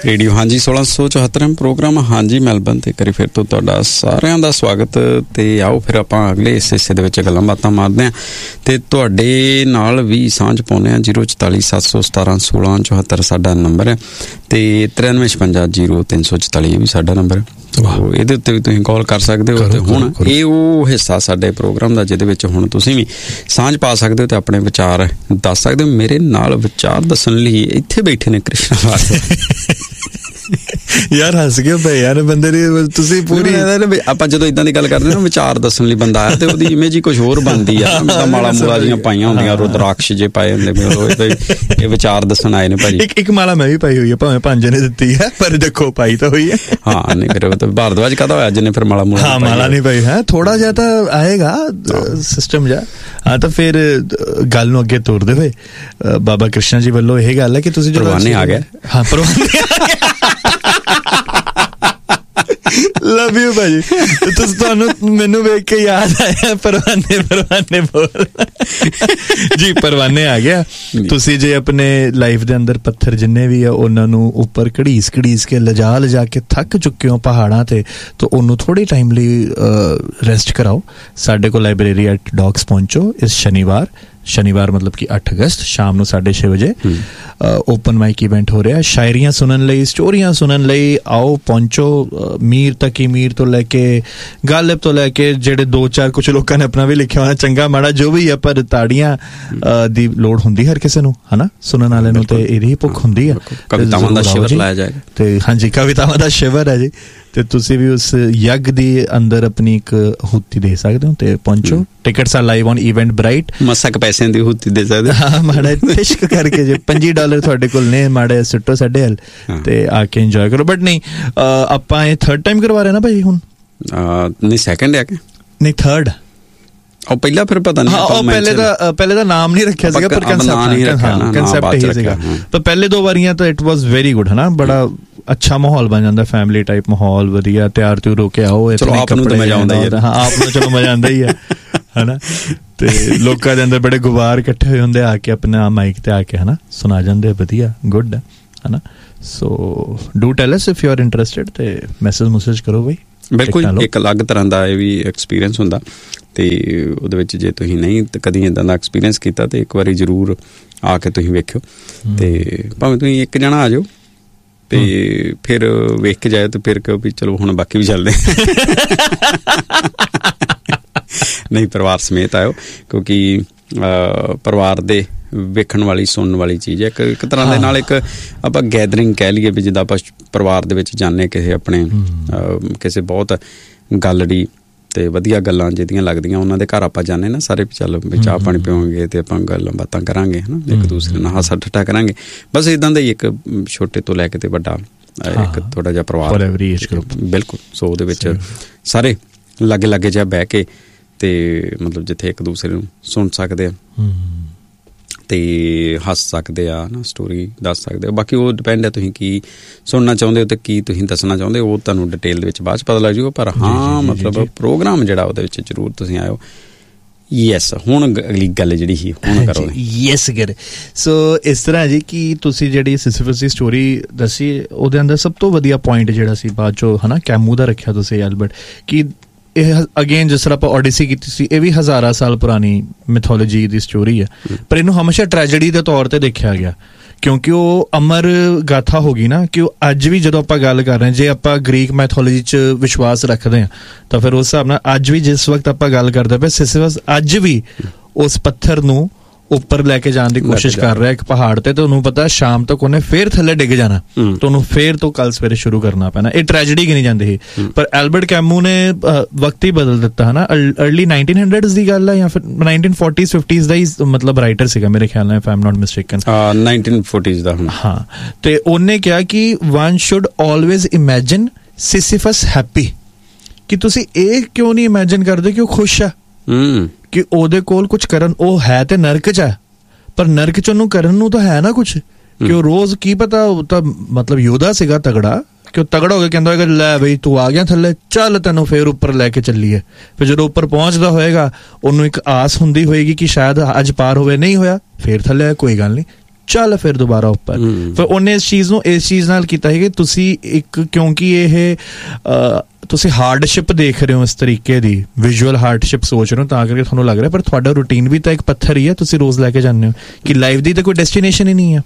Radio ਹਾਂਜੀ 1674 programme ਹਾਂਜੀ Melbourne ਤੇ ਕਰੀ ਫਿਰ ਤੋਂ ਤੁਹਾਡਾ ਸਾਰਿਆਂ ਦਾ ਸਵਾਗਤ। ਤੇ ਆਓ ਫਿਰ ਆਪਾਂ ਅਗਲੇ ਇਸ ਹਿੱਸੇ ਦੇ ਵਿੱਚ ਗੱਲਾਂ ਬਾਤਾਂ ਮਾਰਦੇ ਹਾਂ ਤੇ ਤੁਹਾਡੇ ਨਾਲ ਵੀ ਸਾਂਝ ਪਾਉਂਦੇ ਹਾਂ। 044-717-1674 ਸਾਡਾ ਨੰਬਰ ਹੈ ਤੇ 9356-0344 ਵੀ ਸਾਡਾ ਨੰਬਰ ਹੈ। ਇਹਦੇ ਉੱਤੇ ਵੀ ਤੁਸੀਂ ਕਾਲ ਕਰ ਸਕਦੇ ਹੋ। ਤੇ ਹੁਣ ਇਹ ਉਹ ਹਿੱਸਾ ਸਾਡੇ ਪ੍ਰੋਗਰਾਮ ਦਾ ਜਿਹਦੇ ਵਿੱਚ ਹੁਣ ਤੁਸੀਂ ਵੀ ਸਾਂਝ ਪਾ ਸਕਦੇ ਹੋ ਤੇ ਆਪਣੇ ਵਿਚਾਰ ਦੱਸ ਸਕਦੇ ਹੋ। ਮੇਰੇ ਨਾਲ ਵਿਚਾਰ ਦੱਸਣ ਲਈ ਇੱਥੇ ਬੈਠੇ ਨੇ ਕ੍ਰਿਸ਼ਨ ਵਾਸਤੇ। ਯਾਰ ਹੱਸ ਕੇ ਪਏ ਯਾਰ ਬੰਦੇ ਦੀ ਤੁਸੀਂ ਪੂਰੀ ਆਪਾਂ ਜਦੋਂ ਇਦਾਂ ਦੀ ਗੱਲ ਕਰਦੇ ਨਾ ਵਿਚਾਰ ਦੱਸਣ ਲਈ ਬੰਦਾ ਆਇਆ ਤੇ ਉਹਦੀ ਇਮੇਜ ਹੀ ਕੁਛ ਹੋਰ ਬਣਦੀ ਆ। ਮਾਲਾ ਮੂਲਾ ਜੀਆਂ ਪਾਈਆਂ ਹੁੰਦੀਆਂ, ਰੁਦਰਾਕਸ਼ ਜੇ ਪਾਏ ਹੁੰਦੇ ਇਹ ਵਿਚਾਰ ਦੱਸਣ ਆਏ ਨੇ ਭਾਜੀ। ਇੱਕ ਮਾਲਾ ਮੈਂ ਵੀ ਪਾਈ ਹੋਈ ਹੈ, ਭਾਵੇਂ ਪੰਜ ਨੇ ਦਿੱਤੀ ਹੈ ਪਰ ਦੇਖੋ ਪਾਈ ਤਾਂ ਹੋਈ ਹੈ। ਹਾਂ ਨਹੀਂ ਫਿਰ ਭਾਰਦਵਾਜ ਕਾਹਦਾ ਹੋਇਆ ਜਿਹਨੇ ਫਿਰ ਮਾਲਾ ਮੂਲਾ ਮਾਲਾ ਨਹੀਂ ਪਾਈ ਹੈ। ਥੋੜਾ ਜਿਹਾ ਤਾਂ ਆਏਗਾ ਸਿਸਟਮ ਜਿਹਾ। ਹਾਂ ਤਾਂ ਫਿਰ ਗੱਲ ਨੂੰ ਅੱਗੇ ਤੋਰਦੇ ਹੋਏ ਬਾਬਾ ਕ੍ਰਿਸ਼ਨ ਜੀ ਵੱਲੋਂ ਇਹ ਗੱਲ ਹੈ ਕਿ ਤੁਸੀਂ ਪਰਵਾਨੇ ਆ ਗਏ। ਹਾਂ ਪਰਵਾਨੇ ਲਵ ਯੂ ਭਾਜੀ। ਤੁਸੀਂ ਤੁਹਾਨੂੰ ਮੈਨੂੰ ਵੇਖ ਕੇ ਯਾਦ ਆਇਆ ਪਰਵਾਨੇ ਬੋਲ ਜੀ। ਪਰਵਾਨੇ ਆ ਗਿਆ। ਤੁਸੀਂ ਜੇ ਆਪਣੇ ਲਾਈਫ ਦੇ ਅੰਦਰ ਪੱਥਰ ਜਿੰਨੇ ਵੀ ਆ ਉਹਨਾਂ ਨੂੰ ਉੱਪਰ ਘੜੀਸ ਕੇ ਲਿਜਾ ਕੇ ਥੱਕ ਚੁੱਕੇ ਹੋ ਪਹਾੜਾਂ ਤੇ, ਤਾਂ ਉਹਨੂੰ ਥੋੜੀ ਟਾਈਮ ਲਈ ਰੈਸਟ ਕਰਾਓ। ਸਾਡੇ ਕੋਲ ਲਾਇਬ੍ਰੇਰੀ ਐਟ ਡੌਕਸ ਪਹੁੰਚੋ ਇਸ ਸ਼ਨੀਵਾਰ ਮਤਲਬ ਕਿ 8 ਅਗਸਤ ਸ਼ਾਮ ਨੂੰ 6:30 ਵਜੇ ਓਪਨ ਮਾਈਕ ਇਵੈਂਟ ਹੋ ਰਿਹਾ। ਸ਼ਾਇਰੀਆਂ ਸੁਣਨ ਲਈ, ਸਟੋਰੀਆਂ ਸੁਣਨ ਲਈ ਆਓ ਪਹੁੰਚੋ। ਮੀਰ ਤੋਂ ਲੈ ਕੇ ਗਾਲਿਬ ਤੋਂ ਲੈ ਕੇ ਜਿਹੜੇ 2-4 ਕੁਛ ਲੋਕਾਂ ਨੇ ਆਪਣਾ ਵੀ ਲਿਖਿਆ ਹੋਣਾ, ਚੰਗਾ ਮਾੜਾ ਜੋ ਵੀ ਹੈ, ਪਰ ਤਾੜੀਆਂ ਦੀ ਲੋੜ ਹੁੰਦੀ ਹਰ ਕਿਸੇ ਨੂੰ, ਹਨਾ ਸੁਣਨ ਵਾਲੇ ਨੂੰ। ਤੇ ਇਹਦੀ ਭੁੱਖ ਹੁੰਦੀ ਹੈ। ਕਵਿਤਾਵਾਂ ਦਾ ਸ਼ਿਵਰ ਲਾਇਆ ਜਾਏਗਾ ਤੇ ਹਾਂਜੀ ਕਵਿਤਾਵਾਂ ਦਾ ਸ਼ਿਵਰ ਹੈ ਜੀ। ਤੇ ਤੁਸੀਂ ਵੀ ਉਸ ਯੱਗ ਦੀ ਅੰਦਰ ਆਪਣੀ ਇੱਕ ਹੂਤੀ ਦੇ ਸਕਦੇ ਹੋ ਤੇ ਪਹੁੰਚੋ। Tickets R live on event bright. ਮਸਾ ਕ ਪੈਸਿਆਂ ਦੀ ਹੂਤੀ ਦੇ ਸਕਦੇ। ਹਾਂ ਮਾੜਾ ਫਿਸ਼ਕ ਕਰਕੇ ਜੇ $50 ਤੁਹਾਡੇ ਕੋਲ ਨੇ ਮਾੜੇ ਸੁੱਟੋ ਸਾਡੇ ਹਲ ਤੇ ਆ ਕੇ ਇੰਜੋਏ ਕਰੋ। ਬਟ ਨਹੀਂ ਆਪਾਂ ਇਹ 3rd ਟਾਈਮ ਕਰਵਾ ਰਹੇ ਨਾ ਭਾਜੀ ਹੁਣ? ਨਹੀਂ 2nd ਹੈ ਕਿ ਨਹੀਂ 3rd? ਉਹ ਪਹਿਲਾਂ ਫਿਰ ਪਤਾ ਨਹੀਂ। ਉਹ ਪਹਿਲੇ ਦਾ ਨਾਮ ਨਹੀਂ ਰੱਖਿਆ ਸੀਗਾ ਪਰ ਕਨਸੈਪਟ ਹੀ ਸੀਗਾ। ਤਾਂ ਪਹਿਲੇ 2 ਵਾਰੀਆਂ ਤਾਂ ਇਟ ਵਾਸ ਵੈਰੀ ਗੁੱਡ ਹਨਾ। ਬੜਾ ਅੱਛਾ ਮਾਹੌਲ ਬਣ ਜਾਂਦਾ, ਫੈਮਿਲੀ ਟਾਈਪ ਮਾਹੌਲ, ਵਧੀਆ ਤਿਆਰ ਤਿਉਰ ਹੋ ਕੇ ਆਓ। ਚਲੋ ਆਪ ਨੂੰ ਤਾਂ ਮਜ਼ਾ ਆਉਂਦਾ ਹੀ ਹੈ। ਹਾਂ ਆਪ ਨੂੰ ਚਲੋ ਮਜ਼ਾ ਆਉਂਦਾ ਹੀ ਹੈ ਹਨਾ। ਤੇ ਲੋਕਾਂ ਦੇ ਅੰਦਰ ਬੜੇ ਗੁਬਾਰ ਇਕੱਠੇ ਹੋਏ ਹੁੰਦੇ ਆ ਕੇ ਆਪਣਾ ਮਾਈਕ ਤੇ ਆ ਕੇ ਹਨਾ ਸੁਣਾ ਜਾਂਦੇ। ਵਧੀਆ ਗੁੱਡ ਹਨਾ। ਸੋ do tile us if you are interested ਤੇ ਮੈਸੇਜ ਕਰੋ ਬਈ। ਬਿਲਕੁਲ ਇੱਕ ਅਲੱਗ ਤਰ੍ਹਾਂ ਦਾ ਇਹ ਵੀ ਐਕਸਪੀਰੀਅੰਸ ਹੁੰਦਾ ਤੇ ਉਹਦੇ ਵਿੱਚ ਜੇ ਤੁਸੀਂ ਨਹੀਂ ਕਦੀ ਇੱਦਾਂ ਦਾ ਐਕਸਪੀਰੀਅੰਸ ਕੀਤਾ ਤੇ ਇੱਕ ਵਾਰੀ ਜ਼ਰੂਰ ਆ ਕੇ ਤੁਸੀਂ ਵੇਖਿਓ। ਤੇ ਭਾਵੇਂ ਤੁਸੀਂ ਇੱਕ ਜਣਾ ਆ ਜਾਓ ਤੇ ਫਿਰ ਵੇਖ ਕੇ ਜਾਏ ਤੇ ਫਿਰ ਕਹੋ ਵੀ ਚਲੋ ਹੁਣ ਬਾਕੀ ਵੀ ਚੱਲਦੇ। ਨਹੀਂ ਪਰਿਵਾਰ ਸਮੇਤ ਆਇਓ ਕਿਉਂਕਿ ਪਰਿਵਾਰ ਦੇ ਵੇਖਣ ਵਾਲੀ ਸੁਣਨ ਵਾਲੀ ਚੀਜ਼ ਹੈ। ਇੱਕ ਤਰ੍ਹਾਂ ਦੇ ਨਾਲ ਇੱਕ ਆਪਾਂ ਗੈਦਰਿੰਗ ਕਹਿ ਲਈਏ ਵੀ ਜਿੱਦਾਂ ਆਪਾਂ ਪਰਿਵਾਰ ਦੇ ਵਿੱਚ ਜਾਂਦੇ ਕਿਸੇ ਆਪਣੇ ਕਿਸੇ ਬਹੁਤ ਗੱਲੜੀ ਤੇ ਵਧੀਆ ਗੱਲਾਂ ਜਿਹਦੀਆਂ ਲੱਗਦੀਆਂ ਉਹਨਾਂ ਦੇ ਘਰ ਆਪਾਂ ਜਾਂਦੇ ਨਾ ਸਾਰੇ ਚੱਲ ਚਾਹ ਪਾਣੀ ਪੀਵਾਂਗੇ ਤੇ ਆਪਾਂ ਗੱਲਾਂ ਬਾਤਾਂ ਕਰਾਂਗੇ ਹਨਾ, ਇੱਕ ਦੂਸਰੇ ਨਾਲ ਹਾਸਾ ਠੱਠਾ ਕਰਾਂਗੇ। ਬਸ ਇੱਦਾਂ ਦਾ ਹੀ ਇੱਕ ਛੋਟੇ ਤੋਂ ਲੈ ਕੇ ਤੇ ਵੱਡਾ ਇੱਕ ਥੋੜਾ ਜਿਹਾ ਪਰਿਵਾਰ ਬਿਲਕੁਲ। ਸੋ ਉਹਦੇ ਵਿੱਚ ਸਾਰੇ ਲਾਗੇ ਜਿਹਾ ਬਹਿ ਕੇ ਤੇ ਮਤਲਬ ਜਿੱਥੇ ਇੱਕ ਦੂਸਰੇ ਨੂੰ ਸੁਣ ਸਕਦੇ ਆ ਤੇ ਹੱਸ ਸਕਦੇ ਆ ਨਾ, ਸਟੋਰੀ ਦੱਸ ਸਕਦੇ ਹੋ। ਬਾਕੀ ਉਹ ਡਿਪੈਂਡ ਹੈ ਤੁਸੀਂ ਕੀ ਸੁਣਨਾ ਚਾਹੁੰਦੇ ਹੋ ਤੇ ਕੀ ਤੁਸੀਂ ਦੱਸਣਾ ਚਾਹੁੰਦੇ ਹੋ, ਉਹ ਤੁਹਾਨੂੰ ਡਿਟੇਲ ਦੇ ਵਿੱਚ ਬਾਅਦ 'ਚ ਪਤਾ ਲੱਗ ਜਾਊਗਾ। ਪਰ ਹਾਂ ਮਤਲਬ ਪ੍ਰੋਗਰਾਮ ਜਿਹੜਾ ਉਹਦੇ ਵਿੱਚ ਜ਼ਰੂਰ ਤੁਸੀਂ ਆਇਓ। ਯੈਸ ਹੁਣ ਅਗਲੀ ਗੱਲ ਜਿਹੜੀ ਸੀ ਹੁਣ ਕਰੋ। ਯੈਸ ਕਰ। ਸੋ ਇਸ ਤਰ੍ਹਾਂ ਜੀ ਕਿ ਤੁਸੀਂ ਜਿਹੜੀ ਸਿਸਿਫਸ ਦੀ ਸਟੋਰੀ ਦੱਸੀ ਉਹਦੇ ਅੰਦਰ ਸਭ ਤੋਂ ਵਧੀਆ ਪੁਆਇੰਟ ਜਿਹੜਾ ਸੀ ਬਾਅਦ 'ਚੋਂ ਹੈ ਨਾ ਕੈਮੂ ਦਾ ਰੱਖਿਆ ਤੁਸੀਂ ਐਲਬਰਟ, ਕਿ ਇਹ ਅਗੇਨ ਜਿਸ ਤਰ੍ਹਾਂ ਆਪਾਂ ਓਡੀਸੀ ਕੀਤੀ ਸੀ ਇਹ ਵੀ ਹਜ਼ਾਰਾਂ ਸਾਲ ਪੁਰਾਣੀ ਮਿਥੋਲੋਜੀ ਦੀ ਸਟੋਰੀ ਹੈ, ਪਰ ਇਹਨੂੰ ਹਮੇਸ਼ਾ ਟ੍ਰੈਜਡੀ ਦੇ ਤੌਰ ਤੇ ਦੇਖਿਆ ਗਿਆ ਕਿਉਂਕਿ ਉਹ ਅਮਰ ਗਾਥਾ ਹੋ ਗਈ ਨਾ। ਕਿ ਉਹ ਅੱਜ ਵੀ ਜਦੋਂ ਆਪਾਂ ਗੱਲ ਕਰ ਰਹੇ ਹਾਂ, ਜੇ ਆਪਾਂ ਗ੍ਰੀਕ ਮੈਥੋਲੋਜੀ 'ਚ ਵਿਸ਼ਵਾਸ ਰੱਖਦੇ ਹਾਂ ਤਾਂ ਫਿਰ ਉਸ ਹਿਸਾਬ ਨਾਲ ਅੱਜ ਵੀ ਜਿਸ ਵਕਤ ਆਪਾਂ ਗੱਲ ਕਰਦੇ ਪਏ ਸਿਸਿਫਸ ਅੱਜ ਵੀ ਉਸ ਪੱਥਰ ਨੂੰ ਉੱਪਰ ਲੈ ਕੇ ਜਾਣ ਦੀ ਕੋਸ਼ਿਸ਼ ਕਰ ਰਿਹਾ ਇੱਕ ਪਹਾੜ ਤੇ। ਉਹਨੂੰ ਪਤਾ ਸ਼ਾਮ ਤੱਕ ਉਹਨੇ ਫੇਰ ਥੱਲੇ ਡਿੱਗ ਜਾਣਾ ਤੇ ਉਹਨੂੰ ਫੇਰ ਤੋਂ ਕੱਲ ਸਵੇਰੇ ਸ਼ੁਰੂ ਕਰਨਾ ਪੈਣਾ। ਇਹ ਟ੍ਰੈਜਡੀ ਗਿਣੀ ਜਾਂਦੀ ਸੀ, ਪਰ ਐਲਬਰਟ ਕੈਮੂ ਨੇ ਵਕਤ ਹੀ ਬਦਲ ਦਿੱਤਾ ਹੈ ਨਾ। ਅਰਲੀ 1900s ਦੀ ਗੱਲ ਹੈ ਜਾਂ ਫਿਰ 1940s 50s ਦਾ ਹੀ ਮਤਲਬ ਰਾਈਟਰ ਸੀਗਾ ਮੇਰੇ ਖਿਆਲ ਨਾਲ, if I am not mistaken. 1940s ਦਾ ਹਾਂ। ਤੇ ਉਹਨੇ ਕਿਹਾ ਕਿ one should always imagine ਸਿਸਿਫਸ happy, ਕਿ ਤੁਸੀਂ ਇਹ ਕਿਉਂ ਨਹੀਂ ਇਮੈਜਿਨ ਕਰਦੇ ਕਿ ਉਹ ਖੁਸ਼ ਆ, ਕਿ ਉਹਦੇ ਕੋਲ ਕੁਝ ਕਰਨ, ਉਹ ਹੈ ਤੇ ਨਰਕ 'ਚ ਹੈ ਪਰ ਨਰਕ 'ਚ ਉਹਨੂੰ ਕਰਨ ਨੂੰ ਤਾਂ ਹੈ ਨਾ ਕੁਛ, ਕਿ ਉਹ ਰੋਜ਼ ਕੀ ਪਤਾ ਉਹ ਤਾਂ ਮਤਲਬ ਯੋਧਾ ਸੀਗਾ ਤਗੜਾ, ਕਿ ਉਹ ਤਗੜਾ ਹੋ ਕੇ ਕਹਿੰਦਾ ਹੋਏਗਾ ਲੈ ਬਈ ਤੂੰ ਆ ਗਿਆ ਥੱਲੇ, ਚੱਲ ਤੈਨੂੰ ਫੇਰ ਉੱਪਰ ਲੈ ਕੇ ਚੱਲੀਏ। ਫਿਰ ਜਦੋਂ ਉੱਪਰ ਪਹੁੰਚਦਾ ਹੋਏਗਾ ਉਹਨੂੰ ਇੱਕ ਆਸ ਹੁੰਦੀ ਹੋਏਗੀ ਕਿ ਸ਼ਾਇਦ ਅੱਜ ਪਾਰ ਹੋਵੇ, ਨਹੀਂ ਹੋਇਆ ਫੇਰ ਥੱਲੇ, ਕੋਈ ਗੱਲ ਨਹੀਂ ਚੱਲ ਫਿਰ ਦੁਬਾਰਾ ਉੱਪਰ। ਫਿਰ ਉਹਨੇ ਇਸ ਚੀਜ਼ ਨਾਲ ਕੀਤਾ ਹੈ ਕਿ ਤੁਸੀਂ ਇੱਕ, ਕਿਉਂਕਿ ਇਹ ਤੁਸੀਂ ਹਾਰਡਸ਼ਿਪ ਦੇਖ ਰਹੇ ਹੋ ਇਸ ਤਰੀਕੇ ਦੀ, ਵਿਜ਼ੂਅਲ ਹਾਰਡਸ਼ਿਪ ਸੋਚ ਰਹੇ ਹੋ, ਤਾਂ ਕਰਕੇ ਤੁਹਾਨੂੰ ਲੱਗ ਰਿਹਾ, ਪਰ ਤੁਹਾਡਾ ਰੂਟੀਨ ਵੀ ਤਾਂ ਇੱਕ ਪੱਥਰ ਹੀ ਹੈ, ਤੁਸੀਂ ਰੋਜ਼ ਲੈ ਕੇ ਜਾਂਦੇ ਹੋ ਕਿ ਲਾਈਫ ਦੀ ਤਾਂ ਕੋਈ ਡੈਸਟੀਨੇਸ਼ਨ ਹੀ ਨਹੀਂ ਹੈ।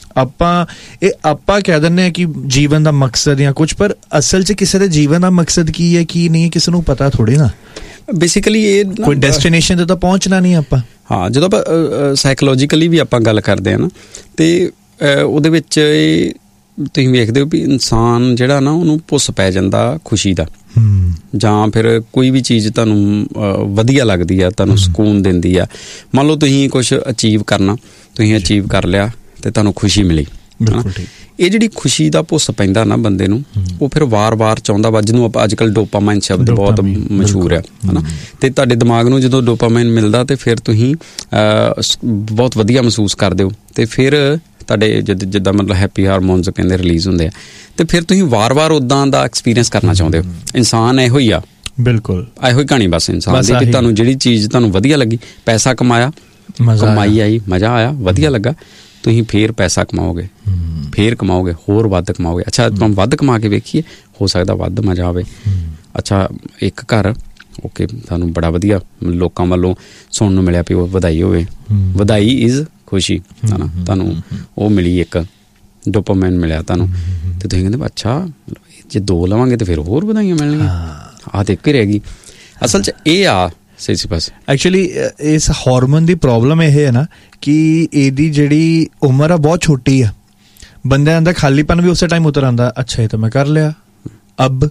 ਆਪਾਂ ਕਹਿ ਦਿੰਦੇ ਹਾਂ ਕਿ ਜੀਵਨ ਦਾ ਮਕਸਦ ਜਾਂ ਕੁਝ, ਪਰ ਅਸਲ 'ਚ ਕਿਸੇ ਦੇ ਜੀਵਨ ਦਾ ਮਕਸਦ ਕੀ ਹੈ ਕੀ ਨਹੀਂ ਕਿਸੇ ਨੂੰ ਪਤਾ ਥੋੜੀ ਨਾ। ਬੇਸਿਕਲੀ ਇਹ ਕੋਈ ਡੈਸਟੀਨੇਸ਼ਨ ਤੇ ਤਾਂ ਪਹੁੰਚਣਾ ਨਹੀਂ ਆਪਾਂ। ਹਾਂ, ਜਦੋਂ ਆਪਾਂ ਸਾਈਕੋਲੋਜੀਕਲੀ ਵੀ ਆਪਾਂ ਗੱਲ ਕਰਦੇ ਹਾਂ ਨਾ, ਤੇ ਉਹਦੇ ਵਿੱਚ ਇਹ ਤੁਸੀਂ ਵੇਖਦੇ ਹੋ ਵੀ ਇਨਸਾਨ ਜਿਹੜਾ ਨਾ ਉਹਨੂੰ ਭੁੱਸ ਪੈ ਜਾਂਦਾ ਖੁਸ਼ੀ ਦਾ, ਜਾਂ ਫਿਰ ਕੋਈ ਵੀ ਚੀਜ਼ ਤੁਹਾਨੂੰ ਵਧੀਆ ਲੱਗਦੀ ਆ, ਤੁਹਾਨੂੰ ਸਕੂਨ ਦਿੰਦੀ ਆ। ਮੰਨ ਲਓ ਤੁਸੀਂ ਕੁਛ ਅਚੀਵ ਕਰਨਾ, ਤੁਸੀਂ ਅਚੀਵ ਕਰ ਲਿਆ ਤੇ ਤੁਹਾਨੂੰ ਖੁਸ਼ੀ ਮਿਲੀ, ਇਹ ਜਿਹੜੀ ਖੁਸ਼ੀ ਦਾ ਭੁੱਸ ਪੈਂਦਾ ਨਾ ਬੰਦੇ ਨੂੰ, ਉਹ ਫਿਰ ਵਾਰ-ਵਾਰ ਚਾਹੁੰਦਾ ਵਾ, ਜਿਹਨੂੰ ਆਪਾਂ ਅੱਜ ਕੱਲ੍ਹ ਡੋਪਾਮਾਈਨ ਸ਼ਬਦ ਬਹੁਤ ਮਸ਼ਹੂਰ ਆ, ਹੈ ਨਾ। ਤੇ ਤੁਹਾਡੇ ਦਿਮਾਗ ਨੂੰ ਜਦੋਂ ਡੋਪਾਮਾਈਨ ਮਿਲਦਾ ਤੇ ਫਿਰ ਤੁਸੀਂ ਬਹੁਤ ਵਧੀਆ ਮਹਿਸੂਸ ਕਰਦੇ ਹੋ, ਤੇ ਫਿਰ ਤੁਹਾਡੇ ਜਿੱਦਾਂ ਮਤਲਬ ਹੈਪੀ ਹਾਰਮੋਨਸ ਕਹਿੰਦੇ ਰਿਲੀਜ਼ ਹੁੰਦੇ ਆ, ਤੇ ਫਿਰ ਤੁਸੀਂ ਵਾਰ-ਵਾਰ ਉੱਦਾਂ ਦਾ ਐਕਸਪੀਰੀਅੰਸ ਕਰਨਾ ਚਾਹੁੰਦੇ ਹੋ। ਇਨਸਾਨ ਇਹੋ ਹੀ ਆ, ਬਿਲਕੁਲ ਇਹੋ ਹੀ ਕਹਾਣੀ ਬਸ ਇਨਸਾਨ ਦੀ, ਕਿ ਤੁਹਾਨੂੰ ਜਿਹੜੀ ਚੀਜ਼ ਤੁਹਾਨੂੰ ਵਧੀਆ ਲੱਗੀ, ਪੈਸਾ ਕਮਾਇਆ, ਕਮਾਈ ਆਈ, ਮਜ਼ਾ ਆਇਆ, ਵਧੀਆ ਲੱਗਾ, ਤੁਸੀਂ ਫੇਰ ਪੈਸਾ ਕਮਾਓਗੇ, ਫੇਰ ਕਮਾਓਗੇ, ਹੋਰ ਵੱਧ ਕਮਾਓਗੇ। ਅੱਛਾ, ਤੁਹਾਨੂੰ ਵੱਧ ਕਮਾ ਕੇ ਵੇਖੀਏ, ਹੋ ਸਕਦਾ ਵੱਧ ਮਜ਼ਾ ਆਵੇ। ਅੱਛਾ, ਇੱਕ ਘਰ, ਓਕੇ, ਤੁਹਾਨੂੰ ਬੜਾ ਵਧੀਆ ਲੋਕਾਂ ਵੱਲੋਂ ਸੁਣਨ ਨੂੰ ਮਿਲਿਆ ਵੀ ਉਹ ਵਧਾਈ ਹੋਵੇ, ਵਧਾਈ ਇਜ਼ ਖੁਸ਼ੀ, ਹੈ ਨਾ, ਤੁਹਾਨੂੰ ਉਹ ਮਿਲੀ, ਇੱਕ ਡੋਪਾਮਾਈਨ ਮਿਲਿਆ ਤੁਹਾਨੂੰ, ਤੇ ਤੁਸੀਂ ਕਹਿੰਦੇ ਅੱਛਾ ਜੇ 2 ਲਵਾਂਗੇ ਤੇ ਫਿਰ ਹੋਰ ਵਧਾਈਆਂ ਮਿਲਣਗੀਆਂ, ਆਹ ਤੇ ਇੱਕ ਹੀ ਰਹਿ ਗਈ। ਅਸਲ 'ਚ ਇਹ ਆ ਐਕਚੁਅਲੀ ਇਸ ਹਾਰਮੋਨ ਦੀ ਪ੍ਰੋਬਲਮ ਇਹ ਹੈ ਨਾ ਕਿ ਇਹਦੀ ਜਿਹੜੀ ਉਮਰ ਆ ਬਹੁਤ ਛੋਟੀ ਆ, ਬੰਦਿਆਂ ਦਾ ਖਾਲੀਪਨ ਵੀ ਉਸੇ ਟਾਈਮ ਉਤਰ ਆਉਂਦਾ, ਅੱਛਾ ਇਹ ਤਾਂ ਮੈਂ ਕਰ ਲਿਆ, ਅਬ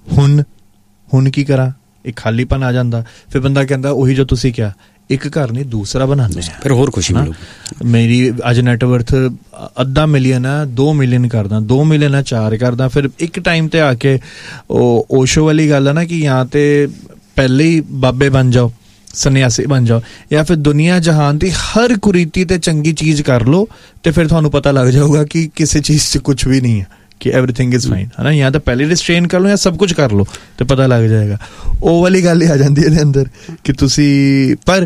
ਹੁਣ ਕੀ ਕਰਾਂ, ਇੱਕ ਖਾਲੀਪਨ ਆ ਜਾਂਦਾ। ਫਿਰ ਬੰਦਾ ਕਹਿੰਦਾ ਉਹੀ ਜੋ ਤੁਸੀਂ ਕਿਹਾ, ਇੱਕ ਘਰ ਨਹੀਂ ਦੂਸਰਾ ਬਣਾਉਂਦੇ ਆ, ਫਿਰ ਹੋਰ ਖੁਸ਼ੀ ਮਿਲੂਗੀ। ਮੇਰੀ ਅੱਜ ਨੈਟਵਰਥ 1.5 ਮਿਲੀਅਨ ਆ, 2 ਮਿਲੀਅਨ ਕਰਦਾ, 2 ਮਿਲੀਅਨ ਆ 4 ਕਰਦਾ। ਫਿਰ ਇੱਕ ਟਾਈਮ ਤੇ ਆ ਕੇ ਉਹ ਓਸ਼ੋ ਵਾਲੀ ਗੱਲ ਆ ਨਾ ਕਿ ਜਾਂ ਤੇ ਪਹਿਲੇ ਹੀ ਬਾਬੇ ਬਣ ਜਾਓ, ਸੰਨਿਆਸੀ ਬਣ ਜਾਓ, ਜਾਂ ਫਿਰ ਦੁਨੀਆ ਜਹਾਨ ਦੀ ਹਰ ਕੁਰੀਤੀ ਤੇ ਚੰਗੀ ਚੀਜ਼ ਕਰ ਲਓ, ਤੇ ਫਿਰ ਤੁਹਾਨੂੰ ਪਤਾ ਲੱਗ ਜਾਊਗਾ ਕਿ ਕਿਸੇ ਚੀਜ਼ 'ਚ ਕੁਛ ਵੀ ਨਹੀਂ ਹੈ, ਕਿ ਐਵਰੀਥਿੰਗ ਇਜ਼ ਫਾਈਨ, ਹੈ ਨਾ। ਜਾਂ ਤਾਂ ਪਹਿਲੇ ਰਿਸਟ੍ਰੇਨ ਕਰ ਲਓ ਜਾਂ ਸਭ ਕੁਝ ਕਰ ਲਓ ਤੇ ਪਤਾ ਲੱਗ ਜਾਏਗਾ। ਉਹ ਵਾਲੀ ਗੱਲ ਹੀ ਆ ਜਾਂਦੀ ਇਹਦੇ ਅੰਦਰ ਕਿ ਤੁਸੀਂ, ਪਰ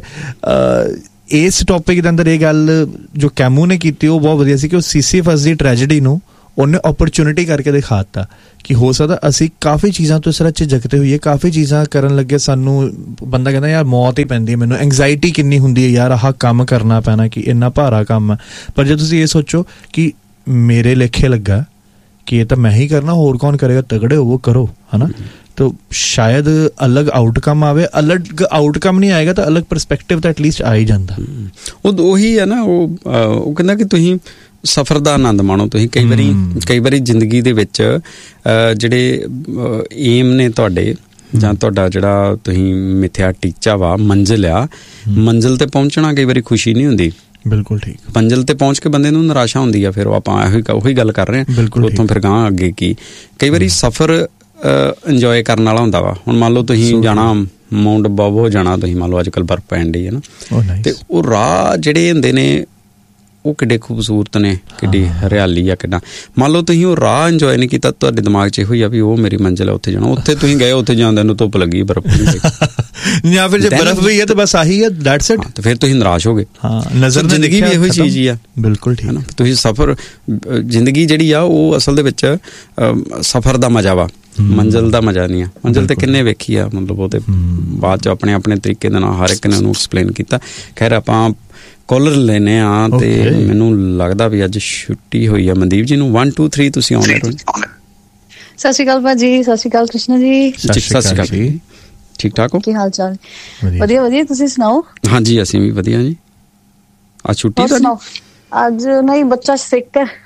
ਇਸ ਟੌਪਿਕ ਦੇ ਅੰਦਰ ਇਹ ਗੱਲ ਜੋ ਕੈਮੂ ਨੇ ਕੀਤੀ ਉਹ ਬਹੁਤ ਵਧੀਆ ਸੀ ਕਿ ਉਹ ਸਿਸਿਫਸ ਦੀ ਟ੍ਰੈਜੇਡੀ ਨੂੰ ਉਹਨੇ ਓਪਰਚੁਨਿਟੀ ਕਰਕੇ ਦਿਖਾਤਾ ਕਿ ਹੋ ਸਕਦਾ ਅਸੀਂ ਕਾਫੀ ਚੀਜ਼ਾਂ ਤੋਂ ਇਸ ਤਰ੍ਹਾਂ ਝਿਜਕਦੇ ਹੋਈਏ, ਕਾਫੀ ਚੀਜ਼ਾਂ ਕਰਨ ਲੱਗੇ ਸਾਨੂੰ ਬੰਦਾ ਕਹਿੰਦਾ ਯਾਰ ਮੌਤ ਹੀ ਪੈਂਦੀ ਹੈ, ਮੈਨੂੰ ਐਂਗਜ਼ਾਈਟੀ ਕਿੰਨੀ ਹੁੰਦੀ ਹੈ ਯਾਰ, ਆਹ ਕੰਮ ਕਰਨਾ ਪੈਣਾ, ਕਿ ਇੰਨਾ ਭਾਰਾ ਕੰਮ ਹੈ। ਪਰ ਜੇ ਤੁਸੀਂ ਇਹ ਸੋਚੋ ਕਿ ਮੇਰੇ ਲੇਖੇ ਲੱਗਾ ਕਿ ਇਹ ਤਾਂ ਮੈਂ ਹੀ ਕਰਨਾ, ਹੋਰ ਕੌਣ ਕਰੇਗਾ, ਤਗੜੇ ਹੋਵੋ, ਕਰੋ, ਹੈ ਨਾ। ਤਾਂ ਸ਼ਾਇਦ ਅਲੱਗ ਆਊਟਕਮ ਆਵੇ, ਅਲੱਗ ਆਊਟਕਮ ਨਹੀਂ ਆਏਗਾ ਤਾਂ ਅਲੱਗ ਪਰਸਪੈਕਟਿਵ ਤਾਂ ਐਟਲੀਸਟ ਆ ਹੀ ਜਾਂਦਾ। ਉਹੀ ਹੈ ਨਾ, ਉਹ ਕਹਿੰਦਾ ਕਿ ਤੁਸੀਂ ਸਫ਼ਰ ਦਾ ਆਨੰਦ ਮਾਣੋ। ਤੁਸੀਂ ਕਈ ਵਾਰੀ ਜ਼ਿੰਦਗੀ ਦੇ ਵਿੱਚ ਜਿਹੜੇ ਏਮ ਨੇ ਤੁਹਾਡੇ, ਜਾਂ ਤੁਹਾਡਾ ਜਿਹੜਾ ਤੁਸੀਂ ਮਿੱਥਿਆ ਟੀਚਾ ਵਾ, ਮੰਜ਼ਿਲ ਆ, ਮੰਜ਼ਿਲ ਤੇ ਪਹੁੰਚਣਾ ਕਈ ਵਾਰੀ ਖੁਸ਼ੀ ਨਹੀਂ ਹੁੰਦੀ। ਬਿਲਕੁਲ ਠੀਕ। ਮੰਜ਼ਿਲ ਤੇ ਪਹੁੰਚ ਕੇ ਬੰਦੇ ਨੂੰ ਨਿਰਾਸ਼ਾ ਹੁੰਦੀ ਆ, ਫਿਰ ਉਹ ਆਪਾਂ ਉਹੀ ਗੱਲ ਕਰ ਰਹੇ ਹਾਂ, ਉੱਥੋਂ ਫਿਰ ਗਾਂਹ ਅੱਗੇ ਕੀ। ਕਈ ਵਾਰੀ ਸਫ਼ਰ ਇੰਜੋਏ ਕਰਨ ਵਾਲਾ ਹੁੰਦਾ ਵਾ। ਹੁਣ ਮੰਨ ਲਓ ਤੁਸੀਂ ਜਾਣਾ ਮਾਊਂਟ ਬਾਬੋ ਜਾਣਾ, ਤੁਸੀਂ ਮੰਨ ਲਓ ਅੱਜ ਕੱਲ੍ਹ ਬਰਫ਼ ਪੈਣ ਡਈ ਹੈ ਨਾ, ਤੇ ਉਹ ਰਾਹ ਜਿਹੜੇ ਹੁੰਦੇ ਨੇ ਉਹ ਕਿੱਡੇ ਖੂਬਸੂਰਤ ਨੇ, ਕਿੱਡੀ ਹਰਿਆਲੀ ਆ, ਕਿੱਦਾਂ। ਮੰਨ ਲਓ ਤੁਸੀਂ ਉਹ ਰਾਹ ਇੰਜੋਏ ਨਹੀਂ ਕੀਤਾ, ਤੁਹਾਡੇ ਦਿਮਾਗ 'ਚ ਇਹੋ ਹੀ ਆ ਵੀ ਉਹ ਮੇਰੀ ਮੰਜ਼ਿਲ ਹੈ, ਉੱਥੇ ਜਾਣਾ। ਉੱਥੇ ਤੁਸੀਂ ਗਏ, ਉੱਥੇ ਜਾਂਦੇ ਨੂੰ ਧੁੱਪ ਲੱਗੀ, ਬਰਫ਼ ਜਾਂ ਫਿਰ ਜੇ ਬਰਫ਼ ਵੀ ਹੈ ਤਾਂ ਬਸ ਆਹੀ ਹੈ, ਦੈਟਸ ਇਟ। ਤੇ ਫਿਰ ਤੁਸੀਂ ਨਿਰਾਸ਼ ਹੋ ਗਏ। ਨਜ਼ਰ ਜ਼ਿੰਦਗੀ ਵੀ ਇਹੋ ਚੀਜ਼ ਹੀ ਆ। ਬਿਲਕੁਲ ਠੀਕ। ਤੁਸੀਂ ਸਫ਼ਰ, ਜ਼ਿੰਦਗੀ ਜਿਹੜੀ ਆ ਉਹ ਅਸਲ ਦੇ ਵਿੱਚ ਸਫ਼ਰ ਦਾ ਮਜ਼ਾ ਵਾ, ਮੰਜ਼ਿਲ ਦਾ ਮਜ਼ਾ ਨਹੀਂ ਆ। ਮੰਜ਼ਿਲ ਤੇ ਕਿੰਨੇ ਵੇਖੀ ਆ, ਮਤਲਬ ਉਹ ਤੇ ਬਾਅਦ 'ਚ ਆਪਣੇ ਆਪਣੇ ਤਰੀਕੇ ਦੇ ਨਾਲ ਹਰ ਇੱਕ ਨੇ ਉਹਨੂੰ ਐਕਸਪਲੇਨ ਕੀਤਾ। ਖੈਰ ਆਪਾਂ ਕਾਲਰ ਲੈਨੇ ਆ, ਤੇ ਮੈਨੂੰ ਲੱਗਦਾ ਵੀ ਅੱਜ ਛੁੱਟੀ ਹੋਈ ਆ ਮਨਦੀਪ ਜੀ ਨੂੰ। 1 2 3 ਤੁਸੀਂ ਆਉਣੇ। ਸਤਿ ਸ਼੍ਰੀ ਅਕਾਲ ਭਾਜੀ। ਸਤਿ ਸ਼੍ਰੀ ਅਕਾਲ ਕ੍ਰਿਸ਼ਨਾ ਜੀ। ਸਤਿ ਸ਼੍ਰੀ ਅਕਾਲ ਜੀ। ਠੀਕ ਠਾਕ ਹੋ? ਕੀ ਹਾਲ ਚਾਲ? ਵਧੀਆ ਵਧੀਆ, ਤੁਸੀਂ ਸੁਣਾਓ? ਹਾਂਜੀ ਅਸੀਂ ਵੀ ਵਧੀਆ ਜੀ। ਅੱਜ ਛੁੱਟੀ ਤੁਹਾਡੀ? ਅੱਜ ਨਹੀਂ, ਬੱਚਾ ਸਿੱਕ ਹੈ।